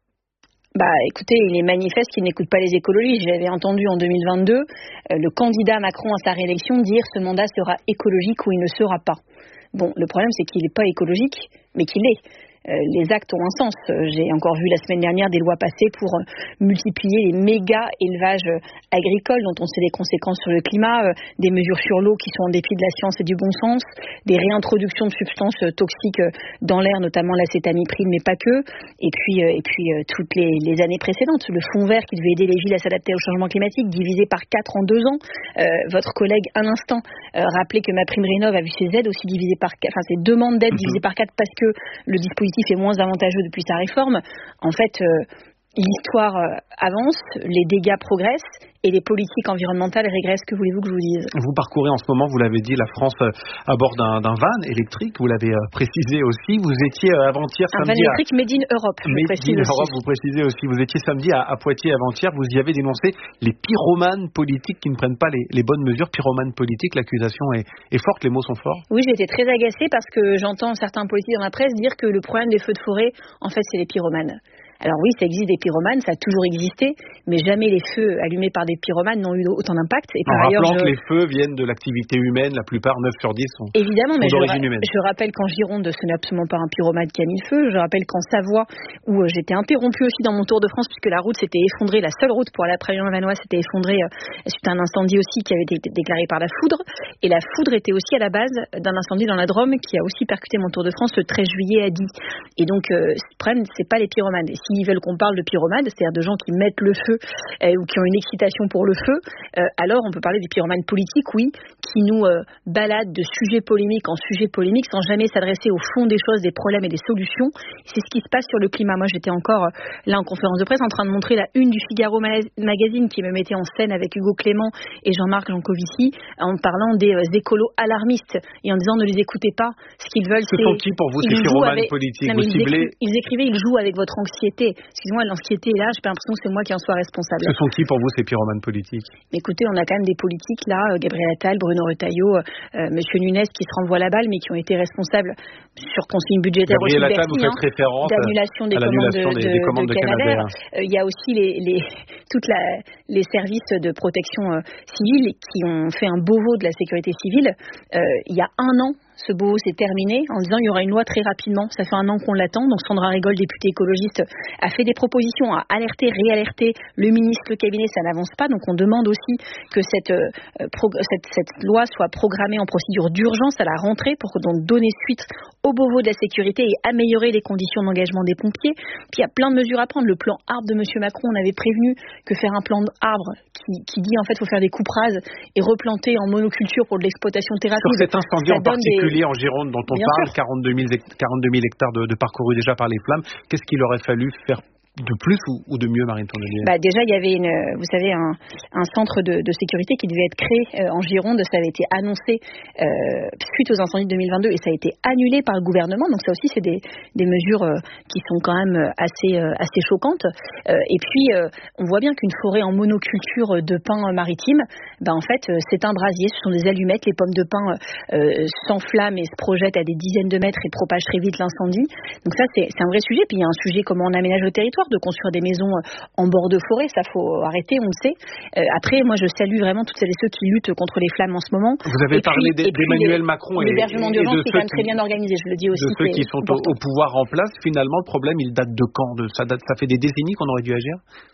Bah, écoutez, il est manifeste qu'il n'écoute pas les écologistes. J'avais entendu en deux mille vingt-deux euh, le candidat Macron à sa réélection dire ce mandat sera écologique ou il ne sera pas. Bon, le problème, c'est qu'il n'est pas écologique, mais qu'il est. Euh, les actes ont un sens. Euh, j'ai encore vu la semaine dernière des lois passées pour euh, multiplier les méga élevages euh, agricoles dont on sait les conséquences sur le climat, euh, des mesures sur l'eau qui sont en dépit de la science et du bon sens, des réintroductions de substances euh, toxiques euh, dans l'air, notamment l'acétamipride, mais pas que, et puis, euh, et puis euh, toutes les, les années précédentes. Le fonds vert qui devait aider les villes à s'adapter au changement climatique, divisé par quatre en deux ans. Euh, votre collègue, à l'instant, euh, rappelait que MaPrime Rénov a vu ses aides aussi divisées par quatre, enfin ses demandes d'aide divisées par quatre parce que le dispositif est moins avantageux depuis sa réforme. En fait, euh, l'histoire euh, avance, les dégâts progressent et les politiques environnementales régressent. Que voulez-vous que je vous dise ? Vous parcourez en ce moment, vous l'avez dit, la France euh, à bord d'un, d'un van électrique. Vous l'avez euh, précisé aussi. Vous étiez euh, avant-hier un samedi. Un van électrique à... Made in Europe. Made in Europe, vous précisez aussi. Vous étiez samedi à, à Poitiers avant-hier. Vous y avez dénoncé les pyromanes politiques qui ne prennent pas les, les bonnes mesures. Pyromanes politiques, l'accusation est, est forte, les mots sont forts. Oui, j'ai été très agacée parce que j'entends certains politiques dans la presse dire que le problème des feux de forêt, en fait, c'est les pyromanes. Alors oui, ça existe des pyromanes, ça a toujours existé, mais jamais les feux allumés par des pyromanes n'ont eu autant d'impact. Et par en ailleurs, rappelant je... que les feux viennent de l'activité humaine, la plupart, neuf sur dix sont, évidemment, sont mais d'origine je, humaine. Je rappelle qu'en Gironde, ce n'est absolument pas un pyromane qui a mis le feu. Je rappelle qu'en Savoie, où j'étais interrompue aussi dans mon Tour de France, puisque la route s'était effondrée, la seule route pour aller à Prévion-la-Vanoise s'était effondrée euh, suite à un incendie aussi qui avait été déclaré par la foudre. Et la foudre était aussi à la base d'un incendie dans la Drôme qui a aussi percuté mon Tour de France le treize juillet à Die. Et donc, euh, ce problème, c'est pas les pyromanes. Et s'ils veulent qu'on parle de pyromanes, c'est-à-dire de gens qui mettent le feu euh, ou qui ont une excitation pour le feu, euh, alors on peut parler des pyromanes politiques, oui, qui nous euh, baladent de sujet polémique en sujet polémique sans jamais s'adresser au fond des choses, des problèmes et des solutions. C'est ce qui se passe sur le climat. Moi, j'étais encore euh, là en conférence de presse en train de montrer la une du Figaro Magazine qui me mettait en scène avec Hugo Clément et Jean-Marc Jancovici en parlant des euh, écolos alarmistes et en disant ne les écoutez pas. Ce qu'ils veulent, Ce c'est... sont qui pour vous ces pyromanes avec... politiques? Non, vous ils, ciblez... écri... ils écrivaient, ils jouent avec votre anxiété. l'anxiété. Excusez-moi, l'anxiété est là, j'ai pas l'impression que c'est moi qui en sois responsable. Ce sont qui pour vous ces pyromanes politiques? Mais écoutez, on a quand même des politiques là, Gabriel Attal, Bruno Retailleau, euh, Monsieur Nunes qui se renvoient la balle, mais qui ont été responsables sur consignes budgétaires aussi Gabriel Attal, vous faites hein, référence d'annulation des à commandes de, des, des commandes de, de, de Canadair. Canadair. Euh, il y a aussi les, les, toutes la, les services de protection euh, civile qui ont fait un Beauvau de la sécurité civile. Euh, il y a un an, ce Beauvau s'est terminé en disant il y aura une loi très rapidement. Ça fait un an qu'on l'attend. Donc Sandra Rigol, députée écologiste, a fait des propositions, a alerté, réalerté le ministre, le cabinet. Ça n'avance pas. Donc on demande aussi que cette, euh, pro- cette, cette loi soit programmée en procédure d'urgence à la rentrée pour donc donner suite au Beauvau de la sécurité et améliorer les conditions d'engagement des pompiers. Puis il y a plein de mesures à prendre. Le plan arbre de M. Macron, on avait prévenu que faire un plan arbre qui, qui dit en fait il faut faire des coupes rases et replanter en monoculture pour de l'exploitation thérapie. Sur cet incendie en particulier des... en Gironde dont on Bien parle, sûr. quarante-deux mille hectares de, de parcourus déjà par les flammes, qu'est-ce qu'il aurait fallu faire de plus ou, ou de mieux, Marine Tondelier? Bah déjà, il y avait, une, vous savez, un, un centre de, de sécurité qui devait être créé euh, en Gironde. Ça avait été annoncé euh, suite aux incendies de deux mille vingt-deux et ça a été annulé par le gouvernement. Donc ça aussi, c'est des, des mesures euh, qui sont quand même assez, euh, assez choquantes. Euh, et puis, euh, on voit bien qu'une forêt en monoculture de pins maritimes, bah, en fait, euh, c'est un brasier. Ce sont des allumettes. Les pommes de pin euh, s'enflamment et se projettent à des dizaines de mètres et propagent très vite l'incendie. Donc ça, c'est, c'est un vrai sujet. Puis il y a un sujet comment on aménage le territoire, de construire des maisons en bord de forêt, ça faut arrêter, on le sait. Euh, après, moi je salue vraiment toutes celles et ceux qui luttent contre les flammes en ce moment. Vous avez et parlé puis, d'Emmanuel les, Macron et, l'hébergement et d'urgence de qui est quand même très bien organisé, je le dis aussi. De ceux qui sont au, au pouvoir en place, finalement le problème il date de quand? de, ça, date, ça fait des décennies qu'on aurait dû agir?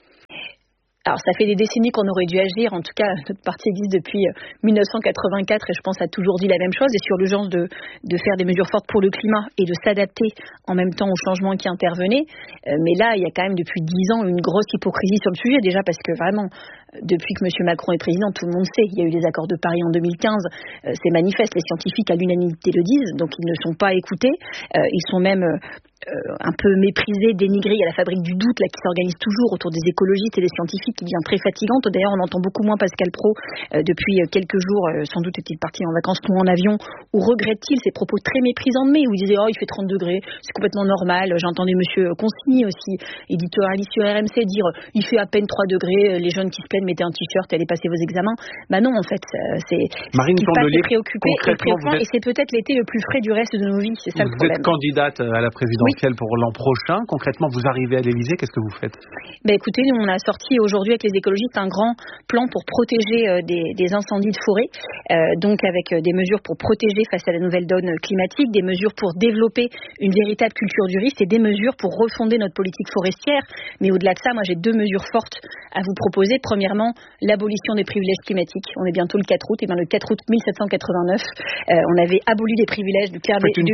Alors, ça fait des décennies qu'on aurait dû agir. En tout cas, notre parti existe depuis dix-neuf cent quatre-vingt-quatre et je pense a toujours dit la même chose. Et sur l'urgence de, de faire des mesures fortes pour le climat et de s'adapter en même temps aux changements qui intervenaient. Euh, mais là, il y a quand même depuis dix ans une grosse hypocrisie sur le sujet. Déjà parce que vraiment, depuis que M. Macron est président, tout le monde sait. Il y a eu les accords de Paris en deux mille quinze. Euh, c'est manifeste. Les scientifiques à l'unanimité le disent. Donc, ils ne sont pas écoutés. Euh, ils sont même... Euh, Euh, un peu méprisé, dénigré. Il y a la fabrique du doute là qui s'organise toujours autour des écologistes et des scientifiques qui devient très fatigante. D'ailleurs, on entend beaucoup moins Pascal Praud euh, depuis quelques jours. Euh, sans doute est-il parti en vacances ou en avion. Où regrette-t-il ces propos très méprisants de mai où il disait oh il fait trente degrés, c'est complètement normal. J'entendais Monsieur Consigny aussi, éditorialiste sur R M C, dire il fait à peine trois degrés. Les jeunes qui se plaignent mettez un t-shirt, allez passer vos examens. Bah non, en fait, c'est Marine Tondelier, préoccupé et préoccupant êtes... et c'est peut-être l'été le plus frais du reste de nos vies. C'est ça vous le problème. Vous êtes candidate à la présidentielle. Oui. Pour l'an prochain. Concrètement, vous arrivez à l'Élysée, qu'est-ce que vous faites? Ben écoutez, nous, on a sorti aujourd'hui avec les écologistes un grand plan pour protéger euh, des, des incendies de forêt, euh, donc avec euh, des mesures pour protéger face à la nouvelle donne climatique, des mesures pour développer une véritable culture du risque et des mesures pour refonder notre politique forestière. Mais au-delà de ça, moi, j'ai deux mesures fortes à vous proposer. Premièrement, l'abolition des privilèges climatiques. On est bientôt le quatre août. Et bien le quatre août mille sept cent quatre-vingt-neuf, euh, on avait aboli les privilèges du clergé et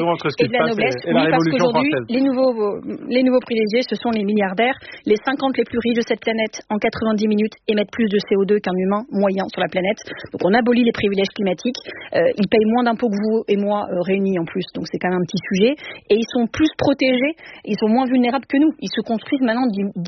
de la noblesse. Et, et la oui, parce qu'aujourd'hui, française. les nouveaux, les nouveaux privilégiés, ce sont les milliardaires. Les cinquante les plus riches de cette planète, en quatre-vingt-dix minutes, émettent plus de C O deux qu'un humain moyen sur la planète. Donc on abolit les privilèges climatiques. Euh, ils payent moins d'impôts que vous et moi euh, réunis en plus. Donc c'est quand même un petit sujet. Et ils sont plus protégés. Ils sont moins vulnérables que nous. Ils se construisent maintenant,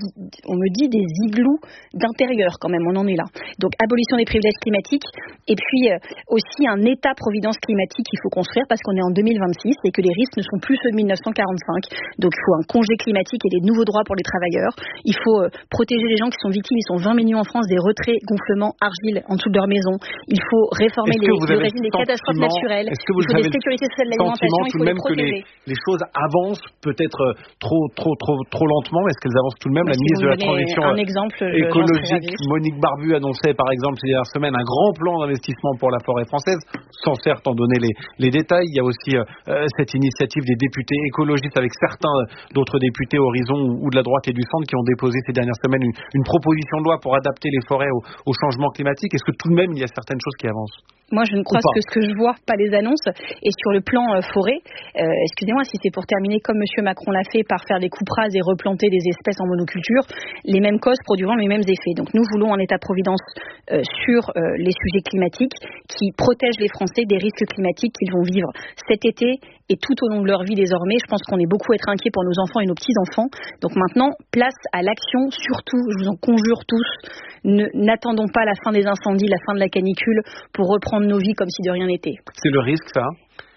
on me dit, des igloos d'intérieur quand même. On en est là. Donc abolition des privilèges climatiques. Et puis euh, aussi un état-providence climatique qu'il faut construire parce qu'on est en deux mille vingt-six et que les risques ne sont plus ceux de mille neuf cent quarante-cinq. Donc il faut un congé climatique et des nouveaux droits pour les travailleurs. Il faut euh, protéger les gens qui sont victimes. Ils sont vingt millions en France des retraits, gonflements, argile en dessous de leur maison. Il faut réformer les, le régime des catastrophes naturelles. Est-ce que vous il faut avez des sécurités sociales de l'alimentation. Il faut les protéger. Que les, les choses avancent peut-être trop, trop, trop, trop lentement. Est-ce qu'elles avancent tout de même? La ministre de la Transition un exemple, écologique, Monique Barbu, annonçait par exemple ces dernières semaines un grand plan d'investissement pour la forêt française, sans certes en donner les, les détails. Il y a aussi euh, cette initiative des députés écologistes avec certains d'autres députés Horizon ou, ou de la droite et du centre qui ont déposé ces dernières semaines une, une proposition de loi pour adapter les forêts au, au changement climatique. Est-ce que tout de même il y a certaines choses qui avancent? Moi, je ne crois que ce que je vois, pas les annonces. Et sur le plan euh, forêt, euh, excusez-moi, si c'est pour terminer comme M. Macron l'a fait par faire des coupes rases et replanter des espèces en monoculture, les mêmes causes produiront les mêmes effets. Donc nous voulons un état-providence euh, sur euh, les sujets climatiques qui protège les Français des risques climatiques qu'ils vont vivre cet été et tout au long de leur vie désormais. Je pense qu'on est beaucoup à être inquiets pour nos enfants et nos petits-enfants. Donc maintenant, place à l'action, surtout, je vous en conjure tous, ne, n'attendons pas la fin des incendies, la fin de la canicule pour reprendre nos vies comme si de rien n'était. C'est le risque, ça?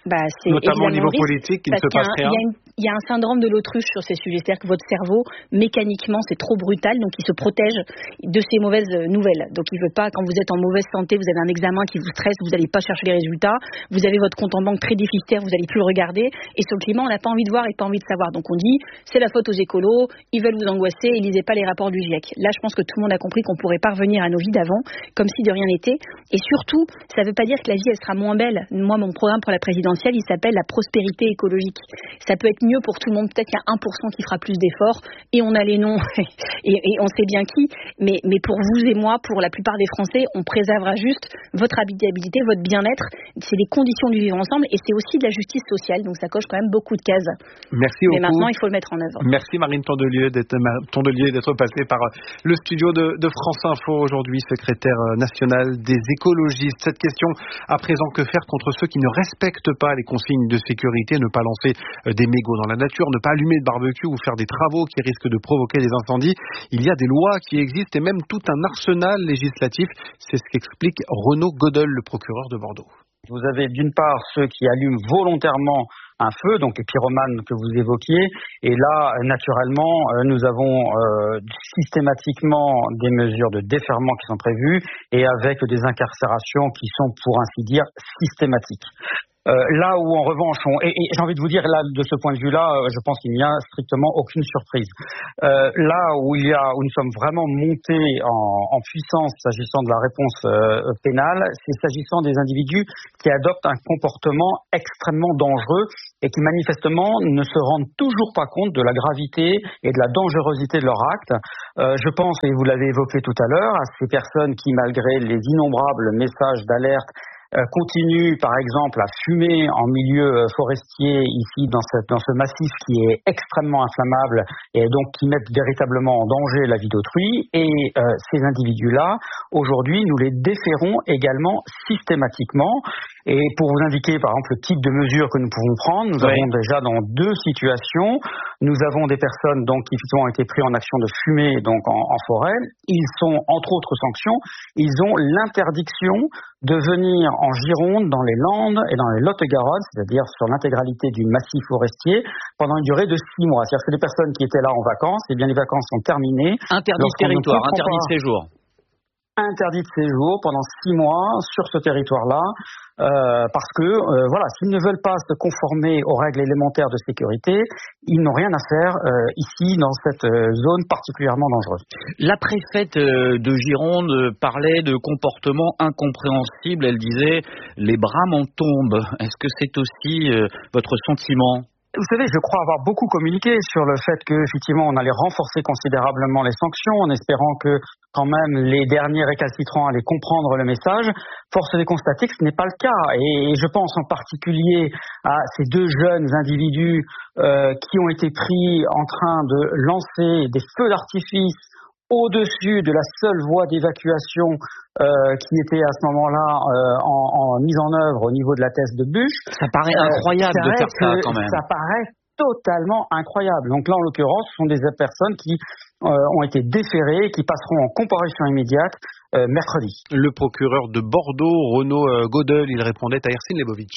Bah, c'est notamment au niveau risque, politique, il ne se passe rien. Il y, a une, il y a un syndrome de l'autruche sur ces sujets, c'est-à-dire que votre cerveau, mécaniquement, c'est trop brutal, donc il se protège de ces mauvaises nouvelles. Donc il ne veut pas, quand vous êtes en mauvaise santé, vous avez un examen qui vous stresse, vous n'allez pas chercher les résultats, vous avez votre compte en banque très déficitaire, vous n'allez plus le regarder, et sur le climat, on n'a pas envie de voir et pas envie de savoir. Donc on dit, c'est la faute aux écolos, ils veulent vous angoisser, ils lisez pas les rapports du GIEC. Là, je pense que tout le monde a compris qu'on pourrait pas revenir à nos vies d'avant, comme si de rien n'était. Et surtout, ça ne veut pas dire que la vie, elle sera moins belle. Moi, mon programme pour la présidentielle, il s'appelle la prospérité écologique. Ça peut être mieux pour tout le monde. Peut-être qu'il y a un pour cent qui fera plus d'efforts, et on a les noms, et, et on sait bien qui. Mais, mais pour vous et moi, pour la plupart des Français, on préservera juste votre habitabilité, votre bien-être. C'est les conditions du vivre ensemble, et c'est aussi de la justice sociale. Donc ça coche quand même beaucoup de cases. Merci beaucoup. Mais maintenant, il faut le mettre en œuvre. Merci Marine Tondelier d'être, Tondelier d'être passée par le studio de, de France Info aujourd'hui, secrétaire nationale des écologistes. Cette question, à présent, que faire contre ceux qui ne respectent pas les consignes de sécurité, ne pas lancer des mégots dans la nature, ne pas allumer de barbecue ou faire des travaux qui risquent de provoquer des incendies. Il y a des lois qui existent et même tout un arsenal législatif. C'est ce qu'explique Renaud Godel, le procureur de Bordeaux. Vous avez d'une part ceux qui allument volontairement un feu, donc les pyromanes que vous évoquiez, et là, naturellement, nous avons euh, systématiquement des mesures de déferrement qui sont prévues, et avec des incarcérations qui sont, pour ainsi dire, systématiques. Euh, là où en revanche, on, et, et j'ai envie de vous dire, là, de ce point de vue-là, euh, je pense qu'il n'y a strictement aucune surprise. Euh, là où il y a, où nous sommes vraiment montés en, en puissance s'agissant de la réponse euh, pénale, c'est s'agissant des individus qui adoptent un comportement extrêmement dangereux et qui manifestement ne se rendent toujours pas compte de la gravité et de la dangerosité de leur acte. Euh, je pense, et vous l'avez évoqué tout à l'heure, à ces personnes qui, malgré les innombrables messages d'alerte, Euh, continue par exemple à fumer en milieu euh, forestier ici dans, cette, dans ce massif qui est extrêmement inflammable et donc qui met véritablement en danger la vie d'autrui, et euh, ces individus-là, aujourd'hui, nous les déférons également systématiquement. Et pour vous indiquer par exemple le type de mesures que nous pouvons prendre, nous oui. avons déjà dans deux situations, nous avons des personnes donc qui effectivement ont été pris en action de fumée donc en, en forêt. Ils sont, entre autres sanctions, ils ont l'interdiction de venir en Gironde, dans les Landes et dans les Lot-et-Garonne, c'est-à-dire sur l'intégralité du massif forestier, pendant une durée de six mois. C'est-à-dire que les personnes qui étaient là en vacances, eh bien les vacances sont terminées. Interdit de territoire, interdit de séjour. Interdit de séjour pendant six mois sur ce territoire-là, euh, parce que euh, voilà, s'ils ne veulent pas se conformer aux règles élémentaires de sécurité, ils n'ont rien à faire euh, ici dans cette euh, zone particulièrement dangereuse. La préfète euh, de Gironde parlait de comportements incompréhensibles. Elle disait les bras m'en tombent. Est-ce que c'est aussi euh, votre sentiment ? Vous savez, je crois avoir beaucoup communiqué sur le fait que, effectivement, on allait renforcer considérablement les sanctions en espérant que, quand même, les derniers récalcitrants allaient comprendre le message. Force est de constater que ce n'est pas le cas. Et je pense en particulier à ces deux jeunes individus euh, qui ont été pris en train de lancer des feux d'artifice au-dessus de la seule voie d'évacuation euh, qui était à ce moment-là euh, en, en mise en œuvre au niveau de la thèse de Buch. Ça paraît incroyable euh, de faire ça quand même. Ça paraît totalement incroyable. Donc là, en l'occurrence, ce sont des personnes qui euh, ont été déférées, qui passeront en comparution immédiate euh, mercredi. Le procureur de Bordeaux, Renaud euh, Godel, il répondait à Ersin Lebovitch.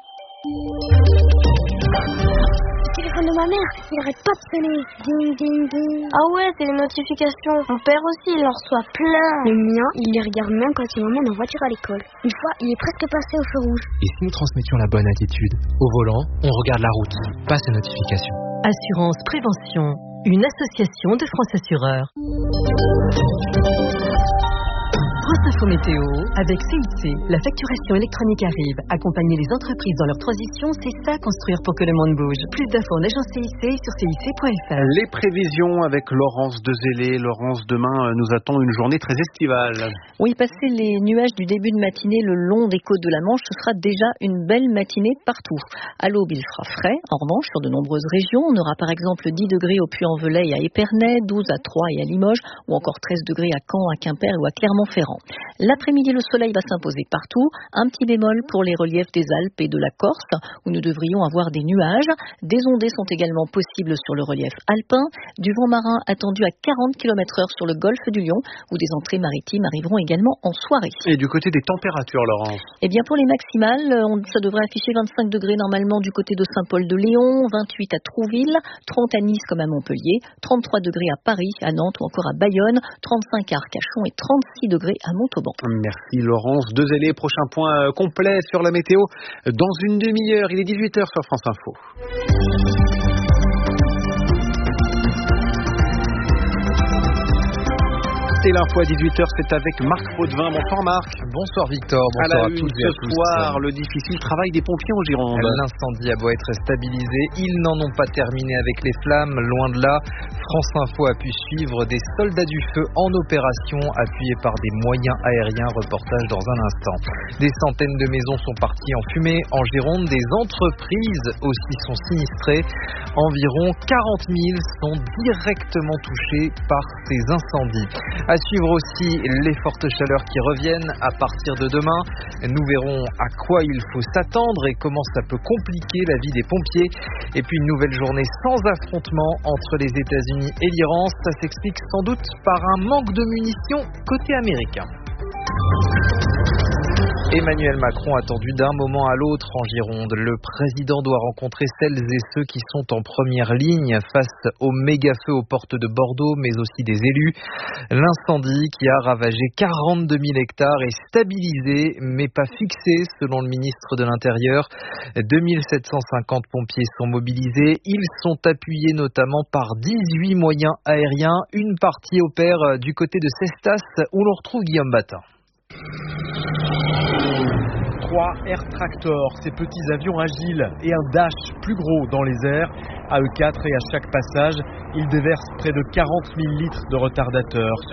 De ma mère, il arrête pas de sonner. Ding, ding, ding. Ah ouais, c'est les notifications. Mon père aussi, il en reçoit plein. Le mien, il les regarde même quand il m'emmène en voiture à l'école. Une fois, il est presque passé au feu rouge. Et si nous transmettions la bonne attitude? Au volant, on regarde la route, pas ses notifications. Assurance Prévention, une association de France Assureurs. France Info Météo, avec C I C, la facturation électronique arrive. Accompagner les entreprises dans leur transition, c'est ça construire pour que le monde bouge. Plus d'infos en agence C I C sur C I C point F R. Les prévisions avec Laurence Dezélé. Laurence, demain nous attend une journée très estivale. Oui, passer les nuages du début de matinée le long des côtes de la Manche, ce sera déjà une belle matinée partout. À l'aube, il fera frais. En revanche, sur de nombreuses régions, on aura par exemple dix degrés au Puy-en-Velay et à Épernay, douze à Troyes et à Limoges, ou encore treize degrés à Caen, à Quimper ou à Clermont-Ferrand. également. L'après-midi, le soleil va s'imposer partout. Un petit bémol pour les reliefs des Alpes et de la Corse, où nous devrions avoir des nuages. Des ondées sont également possibles sur le relief alpin. Du vent marin attendu à quarante kilomètres heure sur le golfe du Lion, où des entrées maritimes arriveront également en soirée. Et du côté des températures, Laurence? Eh bien, pour les maximales, on, ça devrait afficher vingt-cinq degrés normalement du côté de Saint-Paul-de-Léon, vingt-huit à Trouville, trente à Nice comme à Montpellier, trente-trois degrés à Paris, à Nantes ou encore à Bayonne, trente-cinq à Arcachon et trente-six degrés à Montauban. Merci Laurence. Deux allées, prochain point complet sur la météo dans une demi-heure. Il est dix-huit heures sur France Info. Et l'info à dix-huit heures, c'est avec Marc Potvin. Bonsoir Marc. Bonsoir Victor, bonsoir à, à toutes et à tous. Ce soir, le difficile travail des pompiers en Gironde. L'incendie a beau être stabilisé, ils n'en ont pas terminé avec les flammes, loin de là. France Info a pu suivre des soldats du feu en opération, appuyés par des moyens aériens. Reportage dans un instant. Des centaines de maisons sont parties en fumée en Gironde, des entreprises aussi sont sinistrées. Environ quarante mille sont directement touchés par ces incendies. À suivre aussi les fortes chaleurs qui reviennent à partir de demain. Nous verrons à quoi il faut s'attendre et comment ça peut compliquer la vie des pompiers. Et puis une nouvelle journée sans affrontement entre les États-Unis et l'Iran. Ça s'explique sans doute par un manque de munitions côté américain. Emmanuel Macron attendu d'un moment à l'autre en Gironde. Le président doit rencontrer celles et ceux qui sont en première ligne face au méga-feu aux portes de Bordeaux, mais aussi des élus. L'incendie qui a ravagé quarante-deux mille hectares est stabilisé, mais pas fixé selon le ministre de l'Intérieur. deux mille sept cent cinquante pompiers sont mobilisés. Ils sont appuyés notamment par dix-huit moyens aériens. Une partie opère du côté de Cestas où l'on retrouve Guillaume Batin. Trois Air Tractor, ces petits avions agiles et un Dash plus gros dans les airs. À eux quatre et à chaque passage, ils déversent près de quarante mille litres de retardateurs.